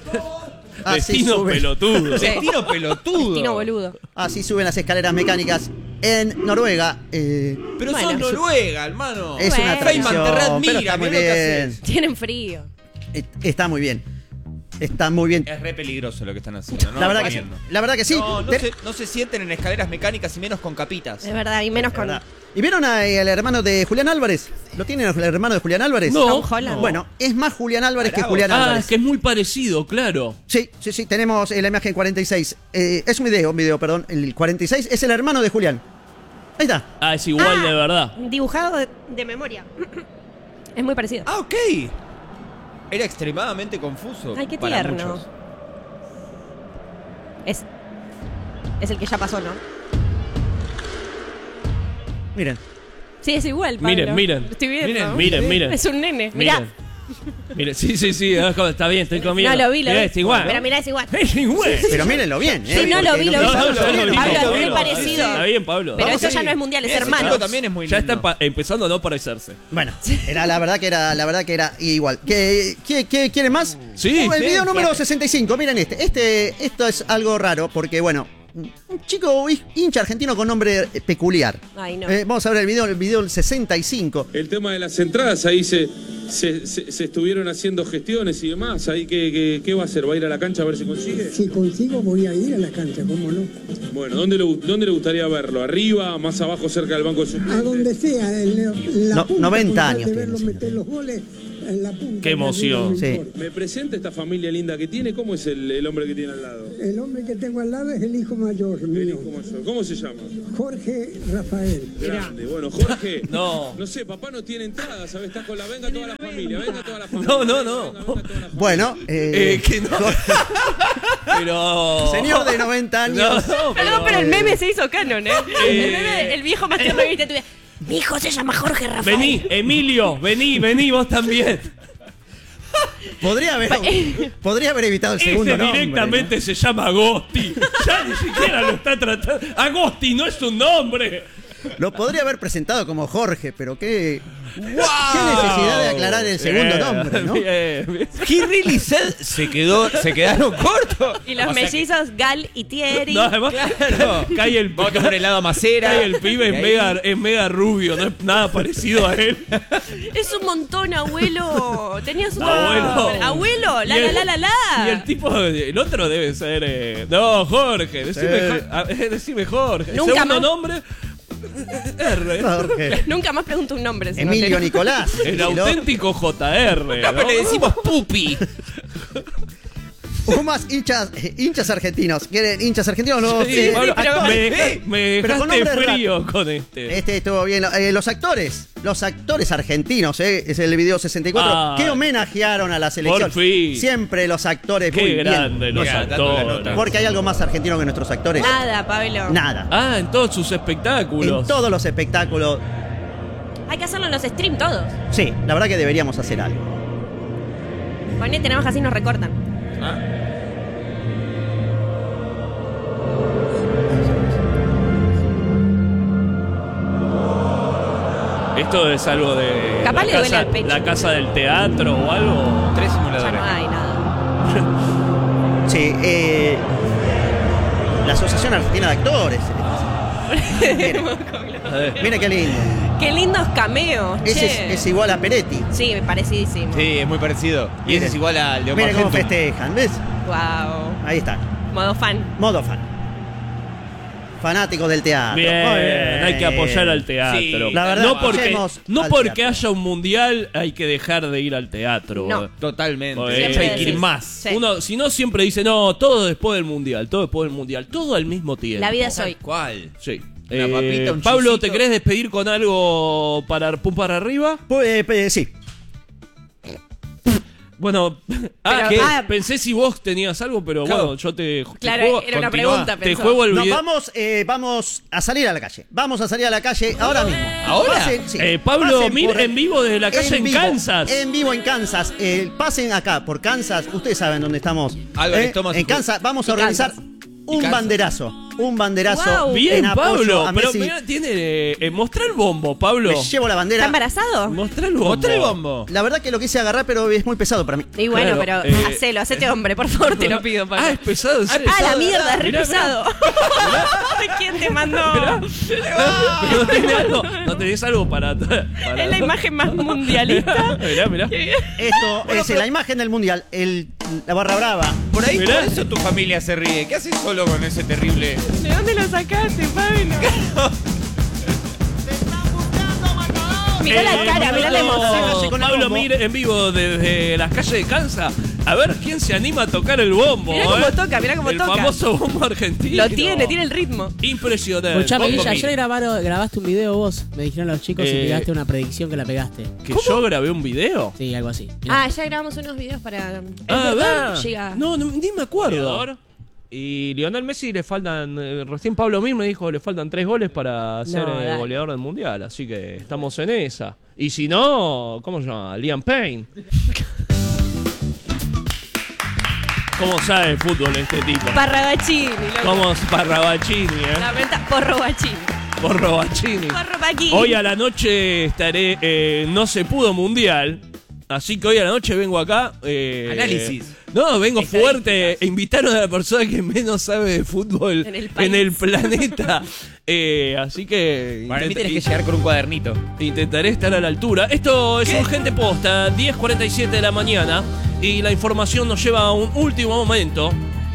Speaker 1: Así
Speaker 3: Destino
Speaker 1: suben,
Speaker 3: pelotudo.
Speaker 4: Sí.
Speaker 2: Destino pelotudo.
Speaker 4: Destino boludo.
Speaker 1: así suben las escaleras mecánicas en Noruega. eh,
Speaker 2: Pero
Speaker 4: Bueno.
Speaker 2: sos Noruega, hermano.
Speaker 1: es una
Speaker 4: Bueno.
Speaker 1: tradición,
Speaker 2: Feynman te readmira,
Speaker 1: pero está muy
Speaker 2: mirá lo que
Speaker 1: bien.
Speaker 2: haces.
Speaker 4: Tienen frío.
Speaker 1: Eh, Está muy bien. Está muy bien.
Speaker 2: Es re peligroso lo que están haciendo, ¿no?
Speaker 1: La verdad que sí.
Speaker 2: Poniendo.
Speaker 1: La verdad que sí.
Speaker 2: No, no,
Speaker 1: De-
Speaker 2: se, no se sienten en escaleras mecánicas y menos con capitas.
Speaker 4: Es verdad, y menos con.
Speaker 1: verdad. ¿Y vieron a- al hermano de Julián Álvarez? ¿Lo tienen el hermano de Julián Álvarez?
Speaker 3: No.
Speaker 4: Tom Holland.
Speaker 1: Bueno, es más Julián Álvarez que
Speaker 2: Bravo.
Speaker 1: Julián
Speaker 3: Ah,
Speaker 1: Álvarez.
Speaker 3: es que es muy parecido, claro.
Speaker 1: Sí, sí, sí, tenemos eh, la imagen cuarenta y seis. Eh, es un video, un video, perdón. El cuarenta y seis es el hermano de Julián. Ahí está.
Speaker 3: Ah, es igual
Speaker 4: Ah,
Speaker 3: de verdad.
Speaker 4: Dibujado de, de memoria. Es muy parecido.
Speaker 2: Ah, ok. Era extremadamente confuso.
Speaker 4: Ay, qué
Speaker 2: para
Speaker 4: tierno.
Speaker 2: muchos.
Speaker 4: Es, es el que ya pasó, ¿no?
Speaker 1: Miren.
Speaker 4: Sí, es igual, Pablo.
Speaker 3: Miren, miren.
Speaker 4: Lo estoy viendo.
Speaker 3: Miren, miren, miren.
Speaker 4: Es un nene. Mirá.
Speaker 3: Miren. Miren, sí, sí, sí. ah, Está bien, estoy comiendo.
Speaker 4: No lo vi, lo
Speaker 3: Mirá,
Speaker 4: vi.
Speaker 3: es igual.
Speaker 4: Pero mirá, es igual.
Speaker 3: Es igual.
Speaker 1: Pero mírenlo bien, ¿eh?
Speaker 4: Sí, no lo
Speaker 1: Porque
Speaker 4: vi, lo vi.
Speaker 3: No, no, no, no,
Speaker 4: Pablo,
Speaker 3: no,
Speaker 4: es
Speaker 3: no,
Speaker 4: muy
Speaker 3: no,
Speaker 4: parecido.
Speaker 3: Está bien, Pablo.
Speaker 4: Pero
Speaker 3: Vamos
Speaker 4: eso
Speaker 3: a
Speaker 4: ya
Speaker 3: ir.
Speaker 4: no es mundial, es
Speaker 2: Ese
Speaker 4: hermano.
Speaker 2: chico también es muy
Speaker 3: Ya
Speaker 2: lindo.
Speaker 3: está pa- empezando a no parecerse.
Speaker 1: Bueno, era la verdad que era, la verdad que era igual. ¿Qué, qué, qué- quieren más?
Speaker 3: Sí,
Speaker 1: Oh, el
Speaker 3: sí,
Speaker 1: video número
Speaker 4: siempre.
Speaker 1: sesenta y cinco, miren este. Este, esto es algo raro porque, bueno, un chico hincha argentino con nombre peculiar.
Speaker 4: Ay, no.
Speaker 1: Eh, vamos a ver el video, el video del sesenta y cinco.
Speaker 11: El tema de las entradas, ahí se,
Speaker 10: se, se, se estuvieron haciendo gestiones y demás. ¿Ahí qué, qué, qué va a hacer? ¿Va a ir a la cancha a ver si consigue?
Speaker 11: Si consigo voy a ir a la cancha, ¿cómo no?
Speaker 10: Bueno, ¿dónde le, dónde le gustaría verlo? ¿Arriba, más abajo, cerca del banco de suplentes?
Speaker 11: A donde sea, en la
Speaker 1: No,
Speaker 11: punta,
Speaker 1: noventa
Speaker 11: con tal
Speaker 1: años
Speaker 11: de verlo
Speaker 1: tiene,
Speaker 11: meter los goles en la punta.
Speaker 3: Qué emoción.
Speaker 11: No
Speaker 1: Sí.
Speaker 11: importa.
Speaker 10: ¿Me presenta esta familia linda que tiene? ¿Cómo es el, el hombre que tiene al lado?
Speaker 11: El hombre que tengo al lado es el hijo mayor
Speaker 10: El
Speaker 11: mío,
Speaker 10: hijo mayor. ¿Cómo se llama?
Speaker 11: Jorge Rafael.
Speaker 10: Grande. Bueno, Jorge.
Speaker 3: No.
Speaker 10: No sé, papá no tiene entrada, ¿sabes? Está con la venga toda la familia, venga toda la familia.
Speaker 3: No, no, no.
Speaker 10: Venga, venga toda la familia.
Speaker 1: Bueno, eh,
Speaker 3: Eh, que no. Pero.
Speaker 1: señor de noventa
Speaker 3: No,
Speaker 1: años.
Speaker 3: no,
Speaker 4: Perdón, pero el meme se hizo canon, ¿eh?
Speaker 3: Eh.
Speaker 4: El meme, el viejo más tierno que viste tu vida. Mi hijo se llama Jorge Rafael.
Speaker 3: Vení, Emilio, vení, vení vos también.
Speaker 1: Podría haber, podría haber evitado el segundo
Speaker 3: Ese
Speaker 1: nombre.
Speaker 3: directamente
Speaker 1: ¿no?
Speaker 3: se llama Agosti. Ya ni siquiera lo está tratando. Agosti no es un nombre.
Speaker 1: Lo podría haber presentado como Jorge, pero qué, qué necesidad de aclarar el segundo
Speaker 3: Bien,
Speaker 1: nombre, ¿no?
Speaker 3: bien, bien.
Speaker 2: He really said se quedó, se quedaron cortos.
Speaker 4: Y los
Speaker 2: O sea
Speaker 4: mellizos Gal y Thierry.
Speaker 3: No, además,
Speaker 2: Claro.
Speaker 3: cae el,
Speaker 2: Vamos a tomar helado a macera.
Speaker 3: cae el pibe,
Speaker 2: Y
Speaker 3: es
Speaker 2: ahí-
Speaker 3: mega, es mega rubio, no es nada parecido a él.
Speaker 4: Es un montón, abuelo. Tenías un
Speaker 3: Abuelo.
Speaker 4: Abuelo, la
Speaker 3: Y
Speaker 4: la
Speaker 3: el-
Speaker 4: la la la.
Speaker 3: Y el tipo, el otro debe ser. eh, no, Jorge, decime,
Speaker 1: Sí.
Speaker 3: Jo- a- eh, decime Jorge.
Speaker 4: Nunca
Speaker 3: Segundo
Speaker 4: más.
Speaker 3: nombre. R.
Speaker 1: Jorge.
Speaker 4: Nunca más pregunto un nombre. se
Speaker 1: Emilio
Speaker 4: noté.
Speaker 1: Nicolás.
Speaker 3: El
Speaker 1: Y lo-
Speaker 3: auténtico J R.
Speaker 2: No, pero
Speaker 3: ¿no?
Speaker 2: le decimos pupi.
Speaker 1: Hubo más hinchas, eh, hinchas argentinos. ¿Quieren hinchas argentinos? No,
Speaker 3: Sí,
Speaker 1: Eh,
Speaker 3: Pablo,
Speaker 1: actores.
Speaker 3: me, me
Speaker 1: Pero con
Speaker 3: dejaste
Speaker 1: nombre
Speaker 3: frío con este.
Speaker 1: Este estuvo bien. Eh, los actores, los actores argentinos, eh, es el video sesenta y cuatro,
Speaker 3: Ah.
Speaker 1: que homenajearon a la selección.
Speaker 3: Por fin.
Speaker 1: Siempre los actores muy
Speaker 3: Qué
Speaker 1: bien.
Speaker 3: grande los
Speaker 2: Mira, dando la
Speaker 3: actores.
Speaker 2: nota.
Speaker 1: Porque hay algo más argentino que nuestros actores.
Speaker 4: Nada, Pablo.
Speaker 1: Nada.
Speaker 3: Ah, en todos sus espectáculos.
Speaker 1: En todos los espectáculos.
Speaker 4: Hay que hacerlo en los streams todos.
Speaker 1: Sí, la verdad que deberíamos hacer algo.
Speaker 4: Ponete nada más así nos recortan.
Speaker 3: Esto es algo de
Speaker 4: Capaz
Speaker 3: la,
Speaker 4: le duele
Speaker 3: casa,
Speaker 4: al pecho.
Speaker 3: la casa del teatro o algo.
Speaker 2: Tres
Speaker 4: Ya
Speaker 2: simuladores.
Speaker 4: no hay nada.
Speaker 1: Sí, eh, la Asociación Argentina de Actores.
Speaker 3: A ver.
Speaker 1: Mira qué lindo.
Speaker 4: Qué lindos cameos.
Speaker 1: Ese
Speaker 4: che.
Speaker 1: es, es igual a Peretti.
Speaker 4: Sí, parecidísimo.
Speaker 2: Sí, es muy parecido. Y ese es igual al de Omar
Speaker 1: Mira cómo
Speaker 2: Gentum.
Speaker 1: festejan, ¿ves?
Speaker 4: Wow.
Speaker 1: Ahí está.
Speaker 4: Modo fan.
Speaker 1: Modo fan. Fanático del teatro.
Speaker 3: Bien,
Speaker 1: Muy bien.
Speaker 3: hay que apoyar al teatro.
Speaker 2: Sí,
Speaker 1: la verdad,
Speaker 3: no porque,
Speaker 1: apoyemos
Speaker 3: no
Speaker 1: al
Speaker 3: porque
Speaker 1: teatro.
Speaker 3: haya un mundial hay que dejar de ir al teatro.
Speaker 4: No.
Speaker 2: Totalmente.
Speaker 3: Porque
Speaker 4: Siempre
Speaker 3: hay que ir
Speaker 4: decís.
Speaker 3: más.
Speaker 4: Sí.
Speaker 3: Uno, si no, siempre dice, no, todo después del mundial, todo después del mundial, todo al mismo tiempo.
Speaker 4: La vida es hoy.
Speaker 2: ¿Cuál?
Speaker 3: Sí.
Speaker 2: Una
Speaker 3: Eh,
Speaker 2: papita, un
Speaker 3: Pablo,
Speaker 2: chisito.
Speaker 3: ¿te querés despedir con algo para pum para arriba?
Speaker 1: Pues, eh, sí.
Speaker 3: Bueno, ah,
Speaker 4: Pero-
Speaker 3: que
Speaker 4: ah.
Speaker 3: pensé si vos tenías algo, pero
Speaker 2: Claro.
Speaker 3: bueno, yo te, te
Speaker 4: Claro,
Speaker 3: juego,
Speaker 4: era una
Speaker 3: continúa.
Speaker 4: pregunta,
Speaker 3: Te
Speaker 4: pensó.
Speaker 3: juego el
Speaker 1: Nos
Speaker 3: video.
Speaker 1: vamos, eh, vamos a salir a la calle. Vamos a salir a la calle ahora mismo.
Speaker 2: ¿Ahora?
Speaker 1: Pasen, sí.
Speaker 3: Eh, Pablo,
Speaker 1: Pasen
Speaker 3: mira,
Speaker 1: por-
Speaker 3: en vivo desde la calle en,
Speaker 1: vivo,
Speaker 3: Kansas.
Speaker 1: En vivo en Kansas. Eh, pasen acá por Kansas. Ustedes saben dónde estamos.
Speaker 2: Álvarez
Speaker 1: Eh,
Speaker 2: Thomas
Speaker 1: en
Speaker 2: y-
Speaker 1: Kansas vamos a
Speaker 4: y
Speaker 1: organizar
Speaker 4: Kansas.
Speaker 1: un
Speaker 2: Kansas.
Speaker 1: banderazo. Un banderazo.
Speaker 4: Wow.
Speaker 3: Bien,
Speaker 1: en apoyo
Speaker 3: Pablo.
Speaker 1: a
Speaker 3: Pero
Speaker 1: Messi.
Speaker 3: mira, tiene. Eh, eh, mostrá el bombo, Pablo.
Speaker 1: Me llevo la
Speaker 4: ¿Está
Speaker 1: bandera.
Speaker 4: embarazado?
Speaker 3: Mostrá el bombo.
Speaker 2: Mostrá el bombo.
Speaker 1: La verdad que lo quise agarrar, pero es muy pesado para mí.
Speaker 4: Y bueno,
Speaker 3: Claro,
Speaker 4: pero
Speaker 3: eh,
Speaker 4: hacelo, hacete hombre, por favor, te lo pido, Pablo.
Speaker 3: Ah, es pesado. ¿en serio?
Speaker 4: Ah, la mierda, es re
Speaker 3: Mirá, mirá.
Speaker 4: pesado. ¿Quién te mandó?
Speaker 3: Pero no tenés algo, no tenés algo para. para-
Speaker 4: Es la imagen más mundialista.
Speaker 3: Mirá, mirá.
Speaker 1: Esto es la imagen del mundial. El, la barra brava.
Speaker 2: Por ahí,
Speaker 3: Mirá.
Speaker 2: por eso tu familia se ríe. ¿Qué haces solo con ese terrible?
Speaker 4: ¿De dónde lo sacaste, Pablo? Mirá la
Speaker 3: Eh,
Speaker 4: cara, mirá la
Speaker 3: Pablo-
Speaker 4: emoción.
Speaker 1: con el
Speaker 3: Pablo
Speaker 1: bombo.
Speaker 3: mire en vivo desde las calles de Kansas. A ver quién se anima a tocar el bombo.
Speaker 4: Mirá cómo
Speaker 3: eh.
Speaker 4: toca, mirá cómo
Speaker 3: el
Speaker 4: toca.
Speaker 3: famoso bombo argentino.
Speaker 4: Lo tiene, tiene el ritmo.
Speaker 3: Impresionante.
Speaker 12: Escuchame,
Speaker 3: Bombo
Speaker 12: Guilla,
Speaker 3: mil.
Speaker 12: ayer grabaron, grabaste un video vos. Me dijeron los chicos
Speaker 3: Eh,
Speaker 12: y pegaste una predicción que la pegaste.
Speaker 3: ¿Que yo grabé un video?
Speaker 12: Sí, algo así. Mirá.
Speaker 4: Ah, ya grabamos unos videos para.
Speaker 3: Ah, ¿verdad?
Speaker 4: Llega.
Speaker 3: No, no, ni me acuerdo. Y Lionel Messi le faltan. eh, recién Pablo mismo me dijo le faltan tres goles para ser
Speaker 4: No,
Speaker 3: eh,
Speaker 4: dale.
Speaker 3: goleador del mundial. Así que estamos en esa. Y si no, ¿cómo se llama? Liam Payne. ¿Cómo sabe el fútbol este tipo?
Speaker 4: Parragachini, loco.
Speaker 3: ¿Cómo es Parrabachini, eh?
Speaker 4: La venta, Porrobachini.
Speaker 3: Porrobachini.
Speaker 4: Porrobachini.
Speaker 3: Hoy a la noche estaré. eh, no se pudo mundial. Así que hoy a la noche vengo acá. eh,
Speaker 2: Análisis.
Speaker 3: No, vengo fuerte. Invitaron a la persona que menos sabe de fútbol
Speaker 4: En el
Speaker 3: en el,
Speaker 4: país.
Speaker 3: planeta. Eh, así que...
Speaker 13: Para mí
Speaker 3: intenta-
Speaker 13: tenés que llegar con un cuadernito.
Speaker 3: Intentaré estar a la altura. Esto es Urgente Posta, diez cuarenta y siete de la mañana. Y la información nos lleva a un último momento.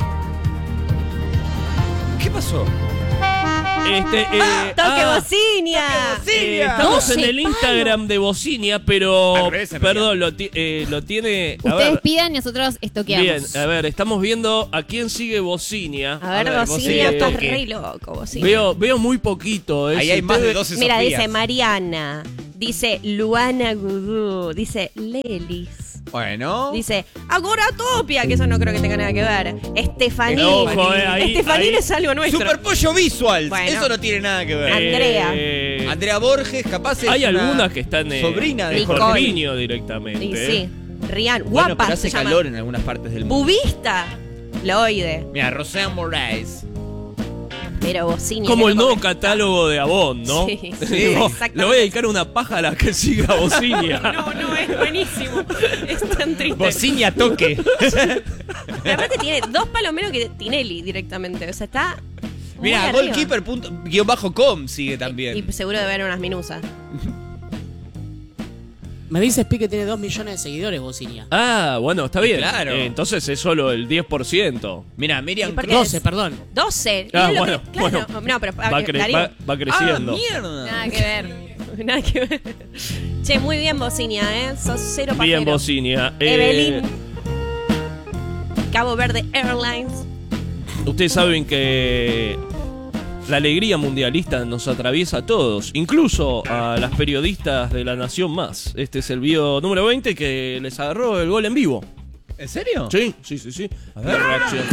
Speaker 13: ¿Qué pasó?
Speaker 3: Este, eh,
Speaker 4: ¡Toque
Speaker 3: ah,
Speaker 4: bocinia!
Speaker 3: eh, estamos en
Speaker 4: doce
Speaker 3: el Instagram de Bocinia, pero...
Speaker 13: Al revés, en
Speaker 3: perdón, lo, ti- eh, lo tiene... A
Speaker 14: Ustedes
Speaker 3: ver,
Speaker 14: pidan y nosotros estoqueamos.
Speaker 3: bien, a ver, estamos viendo a quién sigue Bocinia.
Speaker 4: A ver,
Speaker 13: Bocinia,
Speaker 4: Bocinia, estás
Speaker 13: toque.
Speaker 4: re loco, Bocinia.
Speaker 3: Veo, veo muy poquito. eh,
Speaker 13: Ahí
Speaker 3: si
Speaker 13: hay más de
Speaker 3: ustedes-
Speaker 13: doce
Speaker 4: Mira,
Speaker 13: Sofías.
Speaker 4: dice Mariana, dice Luana Gudú, dice Lelis,
Speaker 13: Bueno.
Speaker 4: dice Agoratopia, que eso no creo que tenga nada que ver. Estefanía.
Speaker 3: Ojo, eh, ahí-
Speaker 4: Estefanía
Speaker 3: ahí-
Speaker 4: es algo nuestro.
Speaker 13: Super Pollo Visuals.
Speaker 4: Bueno.
Speaker 13: Eso no tiene nada que ver.
Speaker 4: Andrea.
Speaker 3: Eh,
Speaker 13: Andrea Borges, capaz es
Speaker 3: hay
Speaker 13: una
Speaker 3: algunas que están eh,
Speaker 13: sobrina de
Speaker 4: Nicole.
Speaker 13: Jorge.
Speaker 3: Jorginho directamente.
Speaker 4: Y
Speaker 3: eh.
Speaker 4: sí, Rian,
Speaker 13: Bueno,
Speaker 4: guapa
Speaker 13: pero
Speaker 4: se
Speaker 13: hace
Speaker 4: llama.
Speaker 13: calor en algunas partes del mundo.
Speaker 4: Bubista, Loide,
Speaker 13: Mira, Rosana Moraes.
Speaker 4: pero Bocinia.
Speaker 3: Como
Speaker 4: que
Speaker 3: el
Speaker 4: no
Speaker 3: nuevo
Speaker 4: come-
Speaker 3: catálogo de Avon, ¿no?
Speaker 4: Sí, sí,
Speaker 3: No,
Speaker 4: exactamente.
Speaker 3: le voy a dedicar una paja a la que siga Bocinia.
Speaker 4: No, no, es buenísimo. Es tan triste.
Speaker 13: Bocinia toque.
Speaker 4: Pero aparte tiene dos palomeros que Tinelli directamente. O sea, está. muy
Speaker 13: Mira,
Speaker 4: arriba.
Speaker 13: goalkeeper punto, guión bajo com sigue también.
Speaker 4: Y seguro de ver unas minusas.
Speaker 12: Me dice Pi que tiene dos millones de seguidores, Bocinia.
Speaker 3: Ah, bueno, está bien.
Speaker 13: Claro.
Speaker 3: Eh, entonces es solo el diez por ciento.
Speaker 13: Mira,
Speaker 4: ¿Y
Speaker 13: Miriam
Speaker 4: por qué?
Speaker 13: Cross.
Speaker 12: doce, perdón.
Speaker 4: doce.
Speaker 3: Ah,
Speaker 4: Es lo
Speaker 3: bueno,
Speaker 4: que- claro.
Speaker 3: bueno.
Speaker 4: No, pero.
Speaker 3: Va, cre-
Speaker 4: Darío,
Speaker 3: va- va creciendo.
Speaker 13: Ah, mierda.
Speaker 14: Nada que ver.
Speaker 4: Nada que ver. Che, muy bien, Bocinia, ¿eh? Sos cero
Speaker 3: Bien,
Speaker 4: pajero.
Speaker 3: Bocinia. Eh,
Speaker 4: Evelyn. Cabo Verde Airlines.
Speaker 3: Ustedes saben que la alegría mundialista nos atraviesa a todos, incluso a las periodistas de La Nación Más. Este es el video número veinte que les agarró el gol en vivo.
Speaker 13: ¿En serio?
Speaker 3: Sí, sí, sí, sí. A ver, reacción.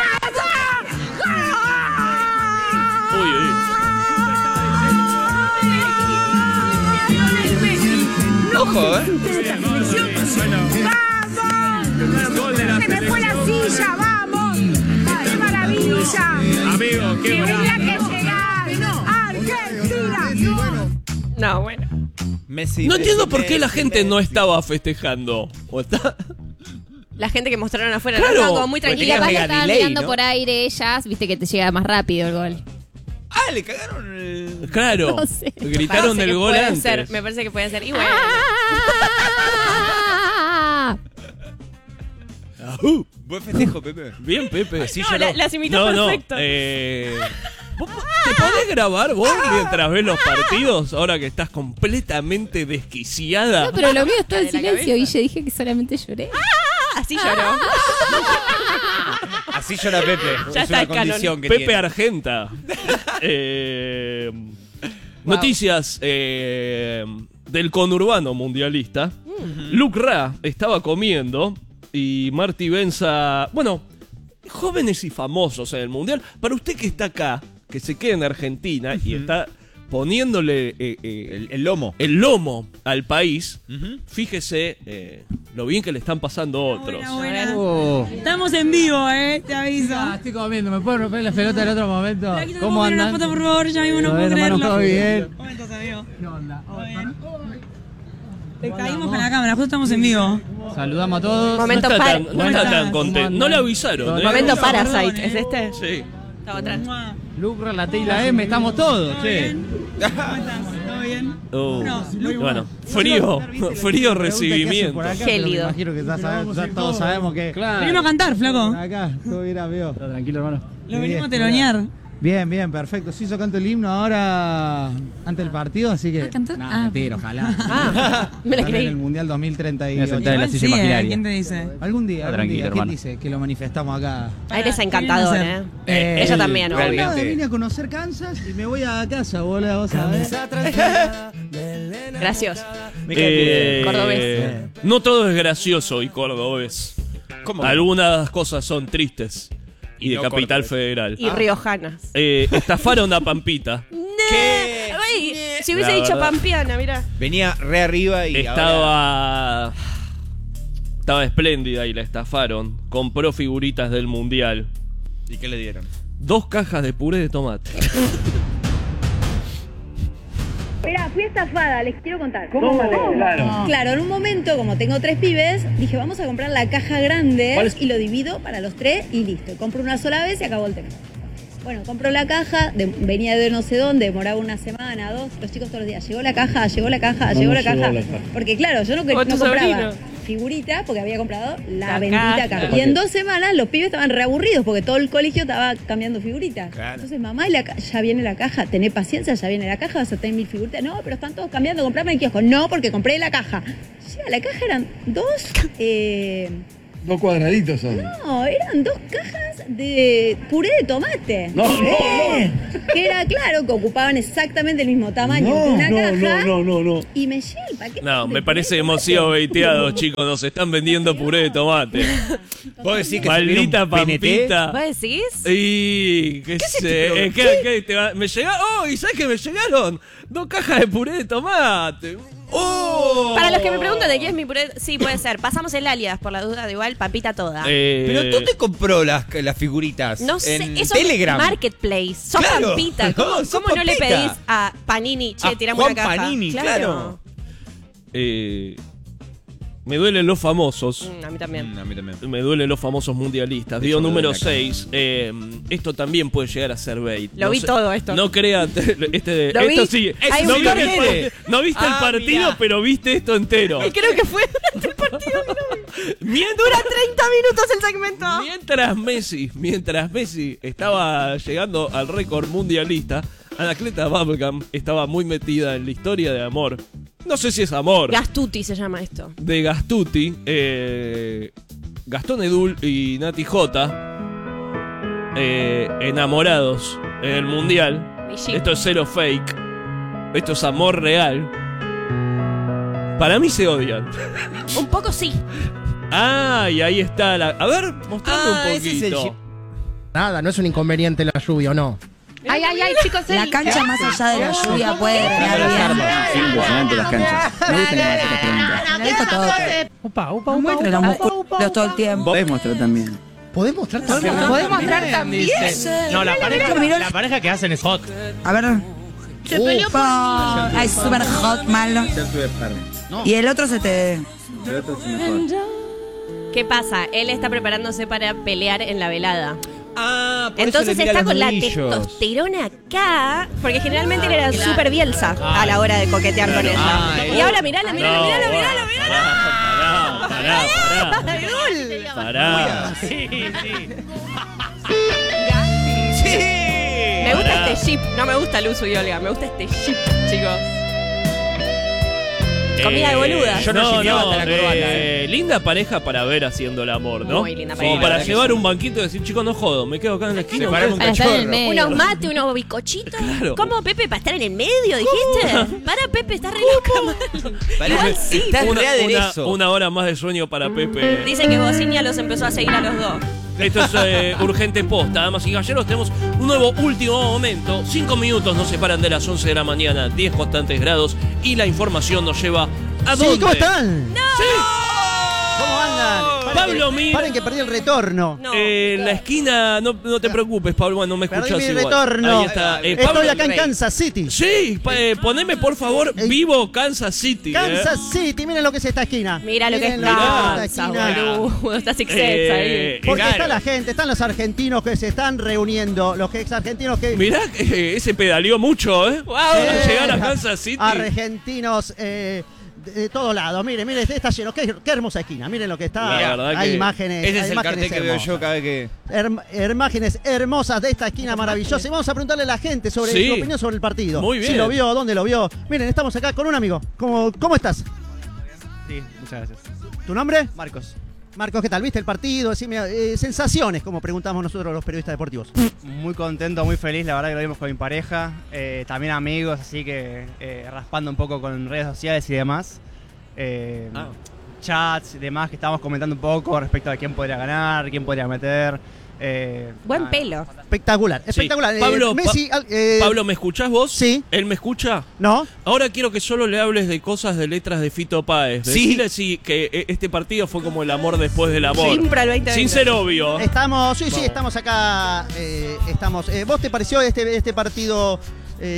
Speaker 3: Uy, uy.
Speaker 13: Ojo, ¿eh?
Speaker 8: Se me fue la silla, vamos. ¡Qué maravilla!
Speaker 10: Amigo, qué
Speaker 8: Tendría que llegar. Argentina.
Speaker 4: No, bueno.
Speaker 13: Messi.
Speaker 3: No entiendo
Speaker 13: Messi,
Speaker 3: por qué la
Speaker 13: Messi,
Speaker 3: gente no
Speaker 13: Messi.
Speaker 3: estaba festejando. ¿O está?
Speaker 4: La gente que mostraron afuera
Speaker 3: Claro.
Speaker 4: estaba como muy
Speaker 14: Y
Speaker 4: tranquila.
Speaker 14: capaz que
Speaker 13: mega
Speaker 14: estaban
Speaker 13: delay,
Speaker 14: mirando
Speaker 13: ¿no?
Speaker 14: por aire ellas, viste que te llega más rápido el gol.
Speaker 13: Ah, le cagaron el...
Speaker 3: Claro.
Speaker 14: No sé.
Speaker 3: Gritaron
Speaker 4: Parece
Speaker 3: el
Speaker 4: que
Speaker 3: gol
Speaker 4: puede
Speaker 3: antes.
Speaker 4: ser, me parece que puede ser. Y bueno.
Speaker 3: Ajú.
Speaker 13: Buen festejo, Pepe.
Speaker 3: Bien, Pepe.
Speaker 13: Así
Speaker 4: No,
Speaker 13: yo
Speaker 4: la-
Speaker 13: no.
Speaker 4: las imitó
Speaker 3: No, no.
Speaker 4: perfecto.
Speaker 3: Eh, ¿vos ¿Te podés grabar vos mientras ves los partidos? Ahora que estás completamente desquiciada.
Speaker 14: No, pero lo mío es todo en
Speaker 4: De la
Speaker 14: silencio,
Speaker 4: cabeza.
Speaker 14: Guille. Dije que solamente lloré.
Speaker 4: Ah, así lloró.
Speaker 13: Así llora Pepe.
Speaker 4: Ya
Speaker 13: es
Speaker 4: está
Speaker 13: una
Speaker 4: el canon.
Speaker 13: condición que
Speaker 3: Pepe
Speaker 13: tiene.
Speaker 3: Argenta. Eh, Noticias eh, del conurbano mundialista. Luke Ra estaba comiendo y Marty Benza. Bueno, jóvenes y famosos en el mundial. Para usted que está acá, que se queda en Argentina y está poniéndole eh, eh,
Speaker 13: El, el lomo.
Speaker 3: el lomo al país,
Speaker 13: Ujú.
Speaker 3: fíjese eh, lo bien que le están pasando otros.
Speaker 15: Estamos en vivo, eh, te aviso.
Speaker 16: Ah, estoy comiendo, ¿me puedo romper la pelota en otro momento?
Speaker 15: Aquí te
Speaker 16: ¿Cómo
Speaker 15: puedo poner
Speaker 16: andan?
Speaker 15: una foto, por favor, ya mismo no
Speaker 16: A
Speaker 15: puedo
Speaker 16: ver, hermano,
Speaker 15: creerlo.
Speaker 16: ¿todo bien?
Speaker 15: ¿Cómo estás, amigo?
Speaker 16: ¿Qué onda?
Speaker 15: Te caímos con la cámara, justo estamos en vivo.
Speaker 16: Saludamos a todos.
Speaker 4: Momento
Speaker 3: no está
Speaker 4: par-
Speaker 3: tan, no está tan contento. No le avisaron. ¿eh?
Speaker 4: Momento
Speaker 15: No,
Speaker 4: Parasite,
Speaker 15: perdón,
Speaker 4: ¿es este?
Speaker 3: Sí.
Speaker 4: Estaba atrás.
Speaker 16: Lucra, la T y la M, estamos todos, che.
Speaker 15: ¿Cómo estás? ¿Todo bien?
Speaker 3: Oh,
Speaker 15: No, muy
Speaker 3: bueno, frío, frío recibimiento.
Speaker 16: Por acá,
Speaker 4: Gélido.
Speaker 16: pero me imagino que ya, sabe- ya todos sabemos que.
Speaker 15: Venimos a cantar, flaco.
Speaker 16: Por acá, todo bien, amigo. Todo tranquilo, hermano.
Speaker 15: Lo venimos a telonear.
Speaker 16: Bien, bien, perfecto. Sí, yo canto el himno ahora ante el partido, así que.
Speaker 15: ¿Ah, cantás?
Speaker 16: Nah,
Speaker 15: Ah.
Speaker 16: mentira, ojalá.
Speaker 4: Ah, me la
Speaker 16: Ojalá
Speaker 4: creí.
Speaker 16: En el Mundial dos mil treinta y
Speaker 13: Voy a
Speaker 16: ocho.
Speaker 13: sentar en la
Speaker 15: Igual
Speaker 13: silla
Speaker 15: sí, eh,
Speaker 13: imaginaria.
Speaker 15: ¿quién te dice?
Speaker 16: Algún día, algún
Speaker 13: Tranquilo,
Speaker 16: día. ¿Quién
Speaker 13: hermano.
Speaker 16: dice que lo manifestamos acá?
Speaker 4: A él es
Speaker 15: ¿Qué
Speaker 4: encantador,
Speaker 15: viene a
Speaker 4: ¿eh?
Speaker 15: hacer?
Speaker 16: Eh,
Speaker 4: Ella también,
Speaker 16: no,
Speaker 4: obvio.
Speaker 16: nada, vine a conocer Kansas y me voy a casa, boludo, vos sabés.
Speaker 4: Gracioso.
Speaker 3: Eh,
Speaker 4: Cordobés.
Speaker 3: No todo es gracioso y cordobés.
Speaker 13: ¿Cómo?
Speaker 3: Algunas cosas son tristes. Y de
Speaker 13: no
Speaker 3: Capital
Speaker 13: cordobés.
Speaker 3: Federal.
Speaker 4: Y riojanas.
Speaker 3: Eh, estafaron a Pampita.
Speaker 13: ¿Qué?
Speaker 4: Ay, si hubiese
Speaker 3: La
Speaker 4: dicho
Speaker 3: verdad.
Speaker 4: Pampiana, mirá.
Speaker 13: Venía re arriba y ahora...
Speaker 3: Estaba. Estaba espléndida y la estafaron. Compró figuritas del mundial.
Speaker 13: ¿Y qué le dieron?
Speaker 3: Dos cajas de puré de tomate.
Speaker 17: Esperá, fui estafada, les quiero contar.
Speaker 6: ¿Cómo? Claro.
Speaker 17: Claro, en un momento, como tengo tres pibes, dije, vamos a comprar la caja grande
Speaker 6: ¿Cuál es?
Speaker 17: y lo divido para los tres y listo. Compro una sola vez y acabó el tema. Bueno, compro la caja, de- venía de no sé dónde, demoraba una semana, dos, los chicos todos los días, llegó la caja, llegó la caja,
Speaker 6: No,
Speaker 17: llegó
Speaker 6: no
Speaker 17: la
Speaker 6: llegó
Speaker 17: caja.
Speaker 6: la caja.
Speaker 17: Porque claro, yo no,
Speaker 4: Como
Speaker 17: no
Speaker 4: tu
Speaker 17: compraba
Speaker 4: sobrino.
Speaker 17: figuritas porque había comprado la,
Speaker 4: La
Speaker 17: bendita
Speaker 4: caja.
Speaker 17: caja. Y en dos semanas los pibes estaban reaburridos porque todo el colegio estaba cambiando figuritas.
Speaker 13: Claro.
Speaker 17: Entonces, mamá, y la ca- ya viene la caja, tené paciencia, ya viene la caja, vas a tener mil figuritas. No, pero están todos cambiando, comprame el kiosco. No, porque compré la caja. Llega la caja, eran dos... eh,
Speaker 6: Dos cuadraditos son.
Speaker 17: no, eran dos cajas de puré de tomate.
Speaker 6: No, no,
Speaker 17: Eh, Que era claro que ocupaban exactamente el mismo tamaño que una
Speaker 6: no,
Speaker 17: caja.
Speaker 6: no, no, no, no.
Speaker 17: Y me llega el paquete.
Speaker 3: No,
Speaker 17: de
Speaker 3: me parece
Speaker 17: puré de
Speaker 3: demasiado
Speaker 17: tomate.
Speaker 3: veiteado, chicos. Nos están vendiendo puré de tomate.
Speaker 13: ¿Vos decís que
Speaker 3: Maldita
Speaker 13: se viene un P N T?
Speaker 3: pampita.
Speaker 4: ¿Vos decís?
Speaker 3: Y qué,
Speaker 4: ¿Qué es
Speaker 3: sé,
Speaker 4: este
Speaker 3: eh, ¿qué- qué te va- me llega, oh, y sabes que me llegaron dos cajas de puré de tomate. Oh.
Speaker 4: Para los que me preguntan de qué es mi puré, sí, puede ser. Pasamos el alias, por la duda, de igual, papita toda.
Speaker 3: Eh,
Speaker 13: ¿Pero dónde compró las, las figuritas?
Speaker 4: No sé,
Speaker 13: en
Speaker 4: eso
Speaker 13: Telegram.
Speaker 4: es Marketplace. Sos
Speaker 13: Claro.
Speaker 4: pampita. ¿Cómo,
Speaker 13: No, sos
Speaker 4: cómo no le
Speaker 13: pampita.
Speaker 4: pedís a Panini, che,
Speaker 13: A
Speaker 4: tirame
Speaker 13: Juan
Speaker 4: una caja?
Speaker 13: Panini, claro.
Speaker 3: eh, me duelen los famosos.
Speaker 4: Mm, a mí también.
Speaker 13: Mm, a mí también.
Speaker 3: Me duelen los famosos mundialistas.
Speaker 13: De
Speaker 3: Digo
Speaker 13: hecho, me
Speaker 3: número
Speaker 13: duele la
Speaker 3: seis. Eh, esto también puede llegar a ser bait.
Speaker 4: Lo
Speaker 3: No
Speaker 4: vi
Speaker 3: sé-
Speaker 4: todo esto.
Speaker 3: No crean. Este,
Speaker 4: Lo
Speaker 3: esto
Speaker 4: vi.
Speaker 3: sí.
Speaker 4: Hay
Speaker 3: no,
Speaker 4: un
Speaker 3: viste el
Speaker 4: corte.
Speaker 3: partido, no viste el
Speaker 13: Ah,
Speaker 3: partido,
Speaker 13: mirá.
Speaker 3: pero viste esto entero.
Speaker 4: Y creo que fue durante el partido que lo vi.
Speaker 3: Mientras,
Speaker 4: Dura treinta minutos el segmento.
Speaker 3: mientras Messi, mientras Messi estaba llegando al récord mundialista, Anacleta Bubblegum estaba muy metida en la historia de amor. No sé si es amor.
Speaker 4: Gastuti se llama esto.
Speaker 3: de Gastuti, eh, Gastón Edul y Nati J, eh, enamorados en el mundial.
Speaker 4: Mi jeep.
Speaker 3: Esto es cero fake, esto es amor real. Para mí se odian.
Speaker 4: Un poco sí.
Speaker 3: Ah, y ahí está la. A ver, mostrame
Speaker 13: Ah,
Speaker 3: un
Speaker 13: ese es el
Speaker 3: poquito.
Speaker 13: chip.
Speaker 18: Nada, no es un inconveniente la lluvia, ¿o no?
Speaker 14: Ay, ay, ay, chicos,
Speaker 17: La
Speaker 14: el-
Speaker 17: cancha más allá de la lluvia puede regar bien.
Speaker 19: Sí, impresionante las canchas. Me gusta que me hagas estas preguntas.
Speaker 17: Me gusta todo.
Speaker 18: Opa, opa,
Speaker 17: No muestra los músculos todo el tiempo.
Speaker 19: Podés mostrar también.
Speaker 18: ¿Podés mostrar también?
Speaker 14: ¿Podés mostrar también?
Speaker 16: No, la pareja,
Speaker 17: mirá.
Speaker 16: la pareja que hacen es hot.
Speaker 17: A ver.
Speaker 14: Se peleó por
Speaker 17: Upa. Ay, súper hot, malo.
Speaker 19: Ya tuve parme.
Speaker 17: Y el otro se te...
Speaker 19: El otro es mejor.
Speaker 4: ¿Qué pasa? Él está preparándose para pelear en la velada.
Speaker 13: Ah, por
Speaker 4: Entonces
Speaker 13: eso le mira
Speaker 4: está
Speaker 13: los
Speaker 4: con la
Speaker 13: nudillos.
Speaker 4: testosterona acá, porque generalmente él era súper bielsa a la hora de coquetear con ella.
Speaker 13: Ah,
Speaker 4: Y ahora mirala, mirala,
Speaker 3: No,
Speaker 4: mirala,
Speaker 3: bueno,
Speaker 4: mirala, mirala.
Speaker 3: Pará, pará, pará.
Speaker 4: Edul.
Speaker 3: Pará.
Speaker 16: Sí, sí.
Speaker 4: Me gusta este jeep, no me gusta Luzu y Olga, me gusta este jeep, chicos. Comida de boluda.
Speaker 13: yo no
Speaker 3: no,
Speaker 13: shipeaba
Speaker 3: no,
Speaker 13: hasta la corbata,
Speaker 3: eh, linda pareja para ver haciendo el amor, ¿no?
Speaker 4: Muy linda
Speaker 3: Como
Speaker 4: pareja.
Speaker 3: para
Speaker 13: Sí, la
Speaker 3: llevar
Speaker 13: verdad
Speaker 3: un banquito y decir, chicos, no jodo, me quedo acá en la esquina.
Speaker 13: Separame un
Speaker 14: Para estar en el
Speaker 13: cachorro.
Speaker 14: medio.
Speaker 4: Unos mates, unos bicochitos.
Speaker 3: Claro.
Speaker 4: ¿Cómo, Pepe? ¿Para estar en el medio, dijiste? Para, Pepe, está re loca, mal.
Speaker 13: Pará,
Speaker 4: Igual sí.
Speaker 13: está
Speaker 3: una,
Speaker 13: re
Speaker 3: una,
Speaker 13: aderezo.
Speaker 3: una hora más de sueño para Pepe.
Speaker 4: Dicen que Bocinia los empezó a seguir a los dos.
Speaker 3: Esto es eh, urgente posta, damas y caballeros. Tenemos un nuevo último momento. Cinco minutos nos separan de las once de la mañana, diez constantes grados. Y la información nos lleva a
Speaker 1: Sí,
Speaker 3: dónde.
Speaker 1: ¿cómo están?
Speaker 3: Sí.
Speaker 1: ¿Cómo andan? Paren
Speaker 3: Pablo
Speaker 1: que,
Speaker 3: Mir.
Speaker 1: paren que perdí el retorno.
Speaker 4: No.
Speaker 3: Eh, la esquina, no, no te preocupes, Pablo, bueno, no me
Speaker 1: Perdí
Speaker 3: escuchas
Speaker 1: mi
Speaker 3: igual.
Speaker 1: retorno.
Speaker 3: Ahí está. Eh,
Speaker 1: Estoy
Speaker 3: Pablo-
Speaker 1: acá en
Speaker 13: Rey.
Speaker 1: Kansas City.
Speaker 3: Sí, pa- eh, poneme por favor
Speaker 1: Ey.
Speaker 3: vivo Kansas City. eh.
Speaker 1: Kansas City, miren lo que es esta esquina.
Speaker 4: Mira lo que es
Speaker 1: Miren lo que es
Speaker 4: Kansas,
Speaker 1: esta esquina.
Speaker 4: boludo. Está Six
Speaker 3: Eh,
Speaker 4: ahí.
Speaker 1: Porque
Speaker 3: claro.
Speaker 1: está la gente, están los argentinos que se están reuniendo, los ex argentinos que...
Speaker 3: Mirá, eh, ese pedaleó mucho, ¿eh?
Speaker 4: Wow.
Speaker 3: Para
Speaker 1: Sí.
Speaker 3: llegar a Kansas City.
Speaker 1: Argentinos eh, de, de todos lados. Miren, miren, está lleno. Qué, qué hermosa esquina. Miren lo que está.
Speaker 3: La verdad
Speaker 1: hay
Speaker 3: que
Speaker 1: imágenes.
Speaker 13: Ese
Speaker 1: hay
Speaker 13: es el
Speaker 1: imágenes
Speaker 13: cartel que veo
Speaker 1: hermosas.
Speaker 13: yo cada vez que...
Speaker 1: Herm- imágenes hermosas de esta esquina maravillosa. Y vamos a preguntarle a la gente sobre
Speaker 3: Sí.
Speaker 1: su opinión sobre el partido.
Speaker 3: Muy bien.
Speaker 1: Si lo vio, dónde lo vio. Miren, estamos acá con un amigo. ¿Cómo, cómo estás?
Speaker 16: Sí, muchas gracias.
Speaker 1: ¿Tu nombre?
Speaker 16: Marcos.
Speaker 1: Marcos, ¿qué tal? ¿Viste el partido? Decime, eh, sensaciones, como preguntamos nosotros los periodistas deportivos.
Speaker 16: Muy contento, muy feliz, la verdad que lo vimos con mi pareja, eh, también amigos, así que eh, raspando un poco con redes sociales y demás. Eh,
Speaker 3: Ah.
Speaker 16: Chats y demás que estábamos comentando un poco respecto de quién podría ganar, quién podría meter. Eh,
Speaker 4: Buen
Speaker 16: nada.
Speaker 4: pelo.
Speaker 1: Espectacular,
Speaker 3: Sí.
Speaker 1: espectacular. Eh,
Speaker 3: Pablo,
Speaker 1: Messi,
Speaker 3: Pa-
Speaker 1: al- eh,
Speaker 3: Pablo, ¿me escuchás vos?
Speaker 1: Sí.
Speaker 3: ¿Él me escucha?
Speaker 1: ¿No?
Speaker 3: Ahora quiero que solo le hables de cosas de letras de Fito Páez.
Speaker 13: Sí.
Speaker 3: Decirle sí, que eh, este partido fue como el amor después del amor.
Speaker 4: Siempre al veinte veinte.
Speaker 3: Sin ser obvio.
Speaker 1: Estamos, sí, sí,
Speaker 3: Vamos.
Speaker 1: estamos acá. eh, estamos. eh, ¿Vos te pareció este, este partido? eh,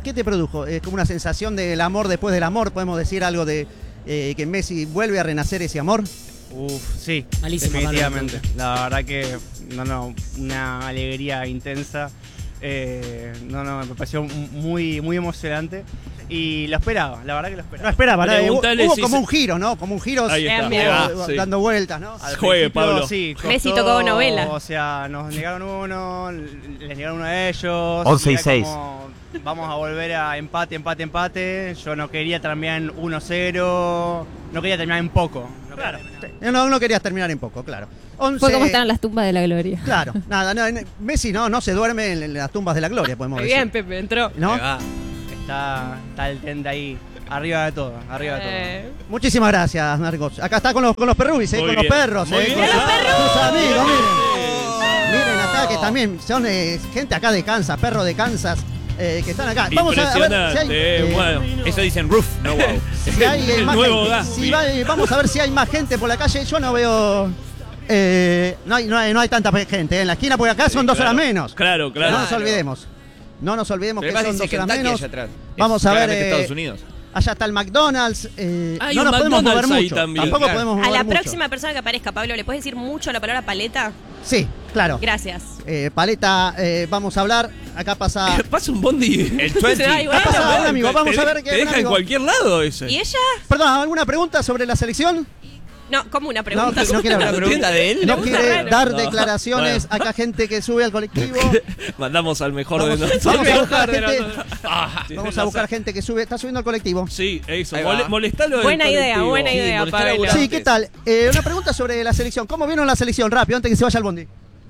Speaker 1: ¿qué te produjo? ¿Es como una sensación del amor después del amor? ¿Podemos decir algo de eh, que Messi vuelve a renacer ese amor?
Speaker 16: Uf, sí,
Speaker 12: Malísimo,
Speaker 16: definitivamente. La verdad que, no, no, una alegría intensa. Eh, no, no, me pareció muy, muy emocionante. Y lo esperaba, la verdad que lo esperaba.
Speaker 1: No esperaba, ¿no? Hubo, hubo
Speaker 3: si
Speaker 1: como
Speaker 3: se...
Speaker 1: un giro, ¿no? Como un giro
Speaker 3: Ahí está.
Speaker 1: eh,
Speaker 3: Ah,
Speaker 1: sí. dando vueltas, ¿no?
Speaker 16: Al
Speaker 3: Juegue, Pablo.
Speaker 16: Sí, costó,
Speaker 4: Messi tocó novela.
Speaker 16: O sea, nos negaron uno, les negaron uno a ellos.
Speaker 20: once y
Speaker 16: era
Speaker 20: seis.
Speaker 16: como, vamos a volver a empate, empate, empate. Yo no quería terminar en uno cero. No quería terminar en poco. No
Speaker 1: claro. No, no querías terminar en poco, claro. once...
Speaker 21: Fue como están las tumbas de la gloria.
Speaker 1: Claro, nada, no, Messi no, no se duerme en las tumbas de la gloria, podemos
Speaker 4: Muy
Speaker 1: decir.
Speaker 4: bien, Pepe, entró.
Speaker 1: ¿No?
Speaker 16: Está, está el tente ahí, arriba de todo, arriba de todo.
Speaker 4: Eh,
Speaker 1: Muchísimas gracias, Marcos. Acá está con los, con los perrubis, eh,
Speaker 3: Muy
Speaker 1: con
Speaker 3: bien.
Speaker 1: los perros.
Speaker 3: Muy
Speaker 1: eh,
Speaker 3: bien.
Speaker 1: con
Speaker 3: ¡Los
Speaker 1: sus- sus amigos, miren. Miren acá que también son eh, gente acá de Kansas, perros de Kansas, eh, que están acá. Vamos a, a ver si hay,
Speaker 3: Impresionante.
Speaker 1: eh,
Speaker 3: Bueno,
Speaker 13: Eso dicen roof, no wow.
Speaker 1: si hay, eh,
Speaker 3: el
Speaker 1: más
Speaker 3: nuevo
Speaker 1: gente.
Speaker 3: gas.
Speaker 1: Si va- eh, vamos a ver si hay más gente por la calle. Yo no veo... eh, no, hay, no, hay, no hay tanta gente eh, en la esquina, porque acá
Speaker 3: Sí,
Speaker 1: son dos
Speaker 3: claro.
Speaker 1: horas menos.
Speaker 3: Claro, claro.
Speaker 1: No nos olvidemos. No nos olvidemos
Speaker 13: Pero
Speaker 1: que
Speaker 13: además
Speaker 1: son
Speaker 13: dice
Speaker 1: dos horas
Speaker 13: Kentucky
Speaker 1: menos.
Speaker 13: allá atrás.
Speaker 1: Vamos
Speaker 13: Es
Speaker 1: a ver...
Speaker 13: claramente
Speaker 1: eh,
Speaker 13: Estados Unidos.
Speaker 1: Allá está el McDonald's. Eh,
Speaker 3: Hay
Speaker 1: no
Speaker 3: un
Speaker 1: nos podemos mover
Speaker 3: McDonald's ahí
Speaker 1: mucho.
Speaker 3: también.
Speaker 1: Tampoco
Speaker 13: Claro.
Speaker 1: podemos
Speaker 4: a
Speaker 1: mover
Speaker 4: la
Speaker 1: mucho.
Speaker 4: próxima persona que aparezca, Pablo, ¿le puedes decir mucho la palabra paleta?
Speaker 1: Sí, claro.
Speaker 4: Gracias.
Speaker 1: Eh, paleta, eh, vamos a hablar. Acá pasa.
Speaker 3: Pasa un bondi.
Speaker 13: El veinte.
Speaker 4: Ay, bueno.
Speaker 1: Acá pasa un amigo. Vamos
Speaker 3: Te-
Speaker 1: a ver qué
Speaker 3: Te deja en cualquier lado ese.
Speaker 4: ¿Y ella?
Speaker 1: Perdón, ¿alguna pregunta sobre la selección?
Speaker 4: No, como una pregunta.
Speaker 1: No, no quiere hablar.
Speaker 13: ¿La pregunta de él?
Speaker 1: No
Speaker 13: ¿Le
Speaker 1: quiere
Speaker 4: gusta raro?
Speaker 1: dar
Speaker 3: No.
Speaker 1: declaraciones.
Speaker 3: Bueno.
Speaker 1: Acá gente que sube al colectivo.
Speaker 3: Mandamos al mejor
Speaker 1: Vamos,
Speaker 3: de nosotros.
Speaker 1: vamos a buscar
Speaker 3: Mejor de
Speaker 1: gente.
Speaker 3: nosotros. Ah,
Speaker 1: Vamos a buscar gente que sube. Está subiendo al colectivo.
Speaker 3: Sí, eso.
Speaker 13: Ahí va.
Speaker 3: Mole- molestalo del
Speaker 4: Buena idea,
Speaker 3: colectivo.
Speaker 4: buena
Speaker 3: Sí,
Speaker 4: idea,
Speaker 3: molestalo
Speaker 4: Pablo.
Speaker 3: a
Speaker 1: Sí,
Speaker 3: volantes.
Speaker 1: ¿qué tal? Eh, una pregunta sobre la selección. ¿Cómo vieron la selección? Rápido, antes que se vaya al bondi.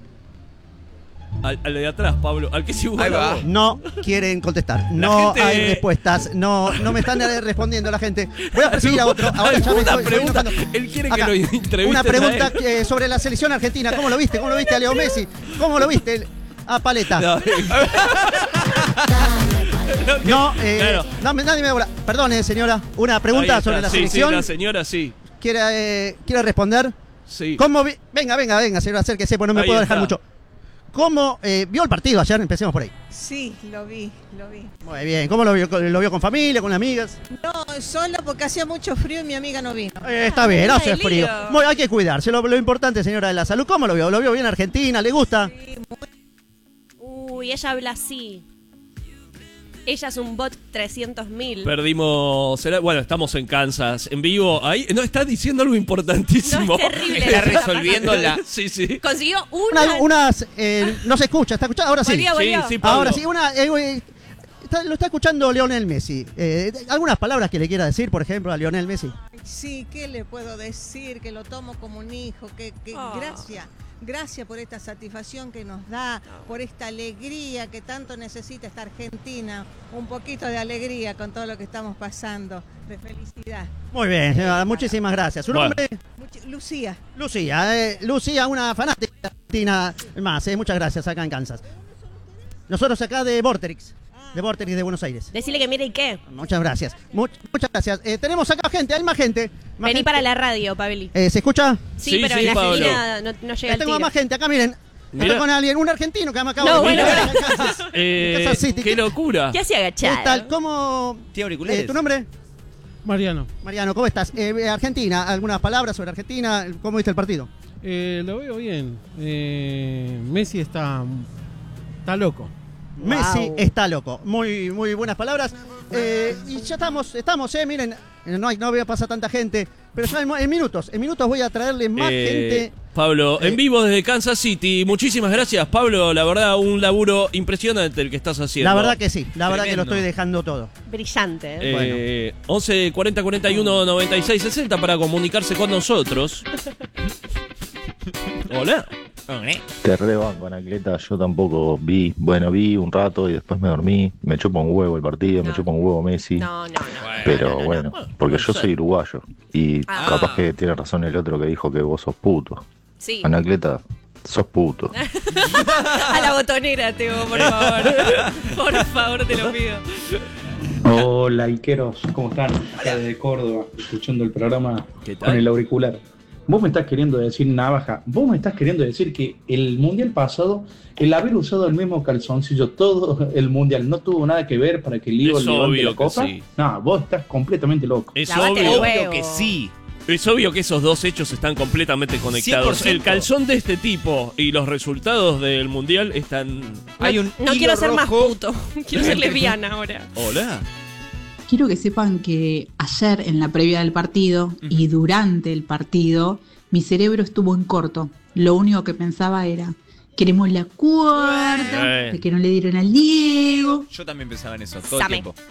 Speaker 3: Al, al de atrás, Pablo. Al que se
Speaker 13: Ahí va.
Speaker 1: No quieren contestar. No
Speaker 3: gente-
Speaker 1: hay respuestas. No, no me están eh, respondiendo la gente. Voy a perseguir a otro. Ahora ya me
Speaker 3: Una
Speaker 1: estoy, estoy
Speaker 3: pregunta.
Speaker 1: notando.
Speaker 3: Él quiere
Speaker 1: Acá.
Speaker 3: que lo entrevistes
Speaker 1: Una
Speaker 3: a
Speaker 1: pregunta
Speaker 3: él.
Speaker 1: eh, sobre la selección argentina. ¿Cómo lo viste? ¿Cómo lo viste a Leo Messi? ¿Cómo lo viste a Paleta?
Speaker 3: No,
Speaker 1: No, eh,
Speaker 3: Claro.
Speaker 1: no me- nadie me da bola. Perdone, señora. Una pregunta
Speaker 3: Ahí está.
Speaker 1: sobre la
Speaker 3: Sí,
Speaker 1: selección.
Speaker 3: Sí, la señora sí.
Speaker 1: ¿Quiere, eh, ¿Quiere responder?
Speaker 3: Sí.
Speaker 1: ¿Cómo vi- Venga, venga, venga, señora, acérquese, pues no me
Speaker 3: Ahí
Speaker 1: puedo dejar
Speaker 3: está.
Speaker 1: mucho. ¿Cómo eh, vio el partido ayer? Empecemos por ahí.
Speaker 22: Sí, lo vi, lo vi.
Speaker 1: Muy bien. ¿Cómo lo vio? ¿Lo vio con familia, con amigas?
Speaker 22: No, solo porque hacía mucho frío y mi amiga no vino.
Speaker 1: Eh, está bien, no
Speaker 4: Ay,
Speaker 1: hace frío.
Speaker 4: lío.
Speaker 1: Muy- hay que cuidarse. Lo, lo importante, señora de la salud. ¿Cómo lo vio? ¿Lo vio bien Argentina? ¿Le gusta?
Speaker 4: Uy, ella habla así. Ella es un bot trescientos mil.
Speaker 3: Perdimos. será- Bueno, estamos en Kansas. En vivo. Ahí. No, está diciendo algo importantísimo.
Speaker 4: No, es terrible.
Speaker 13: Está resolviendo la...
Speaker 3: Sí, sí.
Speaker 4: Consiguió una.
Speaker 1: Una- unas. eh, no se escucha. ¿Está escuchando? Ahora sí.
Speaker 4: Volvió, volvió.
Speaker 3: Sí, sí, Pablo.
Speaker 1: Ahora sí. Una. eh, eh, está- lo está escuchando Lionel Messi. Eh, ¿Algunas palabras que le quiera decir, por ejemplo, a Lionel Messi?
Speaker 22: Sí, ¿qué le puedo decir? Que lo tomo como un hijo, que, que
Speaker 4: Oh.
Speaker 22: gracias. Gracias por esta satisfacción que nos da, por esta alegría que tanto necesita esta Argentina. Un poquito de alegría con todo lo que estamos pasando, de felicidad.
Speaker 1: Muy bien, señora, muchísimas gracias. ¿Su
Speaker 3: Bueno.
Speaker 1: nombre?
Speaker 22: Much- Lucía.
Speaker 1: Lucía. eh, Lucía, una fanática argentina más. eh, muchas gracias acá en Kansas. Nosotros acá de Vorterix. De Vorterix de Buenos Aires.
Speaker 4: Decirle que mire y qué.
Speaker 1: Muchas gracias. Much- muchas gracias. Eh, tenemos acá gente, hay más gente. Más
Speaker 4: Vení
Speaker 1: gente.
Speaker 4: para la radio, Pabeli.
Speaker 1: Eh, ¿Se escucha?
Speaker 4: Sí,
Speaker 3: Sí,
Speaker 4: pero
Speaker 3: sí,
Speaker 4: en la
Speaker 3: Pablo.
Speaker 4: esquina no, no llega
Speaker 1: Eh,
Speaker 4: el
Speaker 1: tengo
Speaker 4: tiro.
Speaker 1: más gente, acá miren.
Speaker 3: Mirá.
Speaker 1: Estoy con alguien, un argentino que me acaba
Speaker 4: No,
Speaker 1: de
Speaker 4: bueno,
Speaker 1: venir
Speaker 4: bueno.
Speaker 1: a Kansas.
Speaker 3: Eh,
Speaker 1: Kansas City.
Speaker 3: qué locura.
Speaker 4: ¿Qué hacía
Speaker 1: ¿Qué
Speaker 4: agachado?
Speaker 1: tal? ¿Cómo?
Speaker 13: ¿Tiene auriculares?
Speaker 1: Eh, ¿Tu nombre?
Speaker 18: Mariano,
Speaker 1: Mariano, ¿cómo estás? Eh, Argentina, ¿algunas palabras sobre Argentina? ¿Cómo viste el partido?
Speaker 18: eh, lo veo bien. Eh, Messi está, está loco.
Speaker 1: Messi
Speaker 4: Wow.
Speaker 1: está loco. Muy, muy buenas palabras. Eh, y ya estamos, estamos, eh, miren, no, hay, no veo pasar tanta gente, pero ya en, en minutos, en minutos voy a traerle más
Speaker 3: Eh,
Speaker 1: gente.
Speaker 3: Pablo,
Speaker 1: Eh.
Speaker 3: en vivo desde Kansas City. Muchísimas gracias, Pablo. La verdad, un laburo impresionante el que estás haciendo.
Speaker 1: La verdad que sí, la verdad que lo
Speaker 13: Tremendo.
Speaker 1: estoy dejando todo.
Speaker 4: Brillante. ¿eh?
Speaker 3: Eh, once cuarenta cuarenta y uno noventa y seis sesenta para comunicarse con nosotros. Hola.
Speaker 20: Te rebanco, Anacleta. Yo tampoco vi. Bueno, vi un rato y después me dormí. Me chupa un huevo el partido, me chupa un huevo Messi.
Speaker 4: No, no, no.
Speaker 20: Pero bueno, porque yo soy uruguayo. Y
Speaker 4: Ah.
Speaker 20: capaz que tiene razón el otro que dijo que vos sos puto.
Speaker 4: Sí.
Speaker 20: Anacleta, sos puto.
Speaker 4: A la botonera, Teo, por favor. Por favor, te lo pido.
Speaker 23: Hola, Iqueros, ¿cómo están? Acá desde Córdoba, escuchando el programa
Speaker 3: ¿Qué tal?
Speaker 23: con el auricular.
Speaker 9: Vos me estás queriendo decir, Navaja, vos me estás queriendo decir que el mundial pasado, el haber usado el mismo calzoncillo todo el mundial, no tuvo nada que ver para que el Ligo
Speaker 3: Es
Speaker 9: levante
Speaker 3: obvio
Speaker 9: la
Speaker 3: que
Speaker 9: copa.
Speaker 3: sí.
Speaker 9: No, vos estás completamente loco.
Speaker 3: Es
Speaker 4: Lavate
Speaker 3: obvio,
Speaker 4: el huevo.
Speaker 3: que sí. Es obvio que esos dos hechos están completamente conectados.
Speaker 13: cien por ciento.
Speaker 3: El calzón de este tipo y los resultados del mundial están.
Speaker 13: Hay un
Speaker 4: No
Speaker 13: hilo
Speaker 4: quiero ser más
Speaker 13: rojo.
Speaker 4: puto. Quiero ser lesbiana ahora.
Speaker 3: Hola.
Speaker 21: Quiero que sepan que ayer en la previa del partido y durante el partido mi cerebro estuvo en corto. Lo único que pensaba era, queremos la cuarta,
Speaker 3: Eh.
Speaker 21: de que no le dieron al Diego.
Speaker 13: Yo también pensaba en eso todo
Speaker 4: Same.
Speaker 13: el tiempo.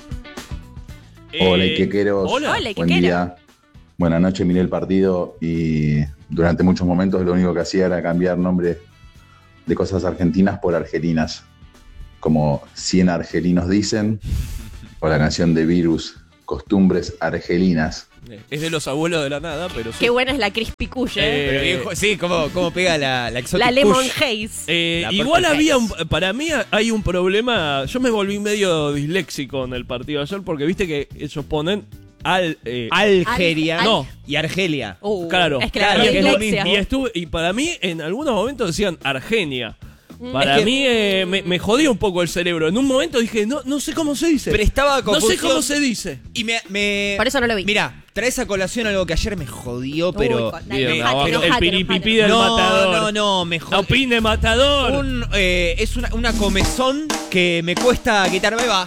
Speaker 23: Hola,
Speaker 3: Eh,
Speaker 23: Iquequeros.
Speaker 3: hola.
Speaker 4: Hola,
Speaker 23: Buen
Speaker 4: Iquequero.
Speaker 23: día. Buenas noches, miré el partido y durante muchos momentos lo único que hacía era cambiar nombres de cosas argentinas por argelinas. Como cien argelinos dicen, o la canción de Virus, costumbres argelinas.
Speaker 3: Es de los abuelos de la nada, pero sí.
Speaker 4: Qué buena es la Crispy Kush, ¿eh?
Speaker 13: Pero viejo, sí, ¿cómo, cómo pega la, la exotic
Speaker 4: La Lemon
Speaker 13: Kush?
Speaker 4: Haze.
Speaker 3: Eh,
Speaker 13: La
Speaker 3: igual
Speaker 13: Purple
Speaker 3: había un,
Speaker 13: Haze.
Speaker 3: para mí hay un problema. Yo me volví medio disléxico en el partido de ayer porque viste que ellos ponen al eh,
Speaker 13: Algeria
Speaker 4: Al-
Speaker 13: no, y Argelia.
Speaker 4: Uh,
Speaker 3: claro,
Speaker 4: Es que la
Speaker 13: claro,
Speaker 3: y,
Speaker 13: que es lo
Speaker 4: dislexia.
Speaker 3: y estuve y para mí en algunos momentos decían Argenia. Para
Speaker 13: Es que-
Speaker 3: mí eh, me, me jodía un poco el cerebro. En un momento dije, no, no sé cómo se dice.
Speaker 13: Pero estaba
Speaker 3: no sé
Speaker 13: confusión.
Speaker 3: cómo se dice.
Speaker 13: Y me, me...
Speaker 4: Por eso no lo vi.
Speaker 13: Mira, traes a colación algo que ayer me jodió, pero...
Speaker 4: Uy, con-
Speaker 3: Bien,
Speaker 4: enojate,
Speaker 3: abajo,
Speaker 4: enojate,
Speaker 3: el piripipí
Speaker 4: enojate.
Speaker 3: del
Speaker 13: no,
Speaker 3: matador.
Speaker 13: no, no, me jodió.
Speaker 3: Opine matador.
Speaker 13: Un, eh, es una, una comezón que me cuesta quitarme, va.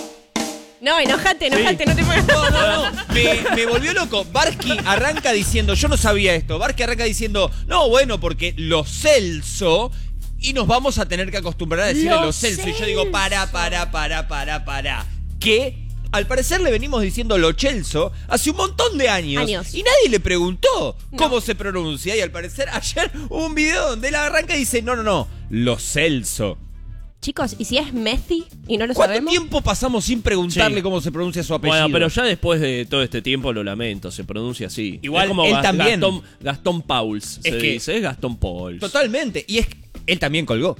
Speaker 4: No, enojate, enojate, no te pongas.
Speaker 13: No, no, no. Me, me volvió loco. Barsky arranca diciendo, yo no sabía esto. Barsky arranca diciendo, no, bueno, porque lo Celso. Y nos vamos a tener que acostumbrar a decirle
Speaker 4: Lo
Speaker 13: lo Celso. Y yo
Speaker 4: Celso.
Speaker 13: digo, para, para, para, para, para. ¿Qué? Al parecer le venimos diciendo lo Celso hace un montón de años,
Speaker 4: Años.
Speaker 13: y nadie le preguntó
Speaker 4: No.
Speaker 13: cómo se pronuncia. Y al parecer ayer hubo un video donde él arranca y dice, no, no, no, lo Celso.
Speaker 4: Chicos, ¿y si es Messi y no lo
Speaker 13: ¿Cuánto
Speaker 4: sabemos?
Speaker 13: tiempo pasamos sin preguntarle
Speaker 3: Sí.
Speaker 13: cómo se pronuncia su apellido?
Speaker 3: Bueno, pero ya después de todo este tiempo lo lamento, se pronuncia así.
Speaker 13: Igual,
Speaker 3: es como
Speaker 13: él
Speaker 3: Ga-
Speaker 13: también.
Speaker 3: Gastón, Gastón Pauls,
Speaker 13: Es
Speaker 3: se
Speaker 13: que-
Speaker 3: dice, es Gastón Pauls.
Speaker 13: Totalmente. Y es que él también colgó.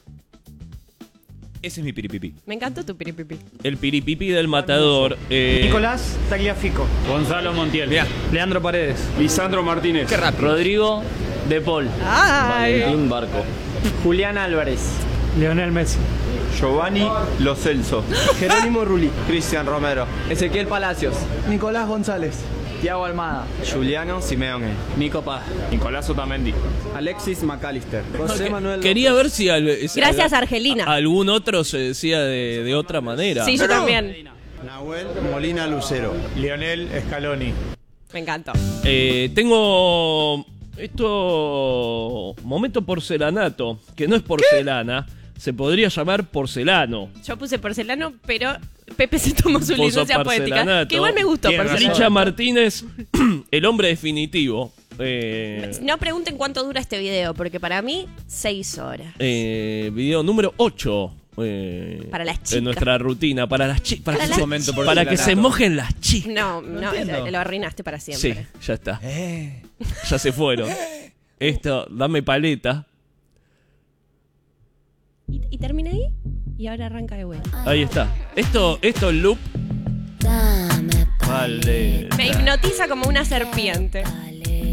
Speaker 13: Ese es mi piripipi.
Speaker 4: Me encantó tu piripipi.
Speaker 3: El piripipi del matador. eh,
Speaker 16: Nicolás Tagliafico.
Speaker 24: Gonzalo Montiel.
Speaker 13: Mirá.
Speaker 16: Leandro Paredes.
Speaker 24: Lisandro Martínez.
Speaker 13: Qué rápido.
Speaker 24: Rodrigo De Paul.
Speaker 4: Ay.
Speaker 24: Valentín Barco.
Speaker 16: Julián Álvarez. Leonel Messi.
Speaker 25: Giovanni Lo Celso.
Speaker 16: Jerónimo Rulli.
Speaker 25: Cristian Romero.
Speaker 16: Ezequiel Palacios. Nicolás González. Tiago Almada.
Speaker 25: Giuliano Simeone.
Speaker 24: Nico Paz. Nicolás Otamendi.
Speaker 25: Alexis McAllister.
Speaker 16: José Manuel.
Speaker 3: Quería ver si al- es-
Speaker 4: Gracias,
Speaker 3: al-
Speaker 4: Argelina.
Speaker 3: algún otro se decía de, de otra manera.
Speaker 4: Sí, yo también.
Speaker 25: Nahuel Molina Lucero.
Speaker 16: Lionel Scaloni.
Speaker 4: Me encantó.
Speaker 3: Eh, tengo esto momento porcelanato, que no es porcelana, se podría llamar porcelano.
Speaker 4: Yo puse porcelano, pero Pepe se tomó su
Speaker 3: Puso
Speaker 4: licencia poética.
Speaker 3: porcelanato.
Speaker 4: Que igual me gustó
Speaker 3: Licha
Speaker 4: porcelanato.
Speaker 3: Martínez, el hombre definitivo. Eh,
Speaker 4: No pregunten cuánto dura este video, porque para mí, seis horas.
Speaker 3: eh, video número ocho. Eh,
Speaker 4: Para las
Speaker 3: de
Speaker 4: chicas.
Speaker 3: nuestra rutina. Para las chicas. Para,
Speaker 4: Para
Speaker 3: que,
Speaker 4: las
Speaker 3: se,
Speaker 13: momento
Speaker 4: chicas.
Speaker 3: para que se
Speaker 13: porcelanato.
Speaker 3: mojen las chicas.
Speaker 4: No, no,
Speaker 13: entiendo.
Speaker 4: lo arruinaste para
Speaker 3: Sí,
Speaker 4: siempre.
Speaker 3: ya está.
Speaker 13: Eh.
Speaker 3: Ya se fueron. Esto, dame paleta.
Speaker 4: ¿Y, y termina ahí? Y ahora arranca de vuelta.
Speaker 3: Ahí está. Esto, esto loop. Paleta.
Speaker 4: Me hipnotiza como una serpiente.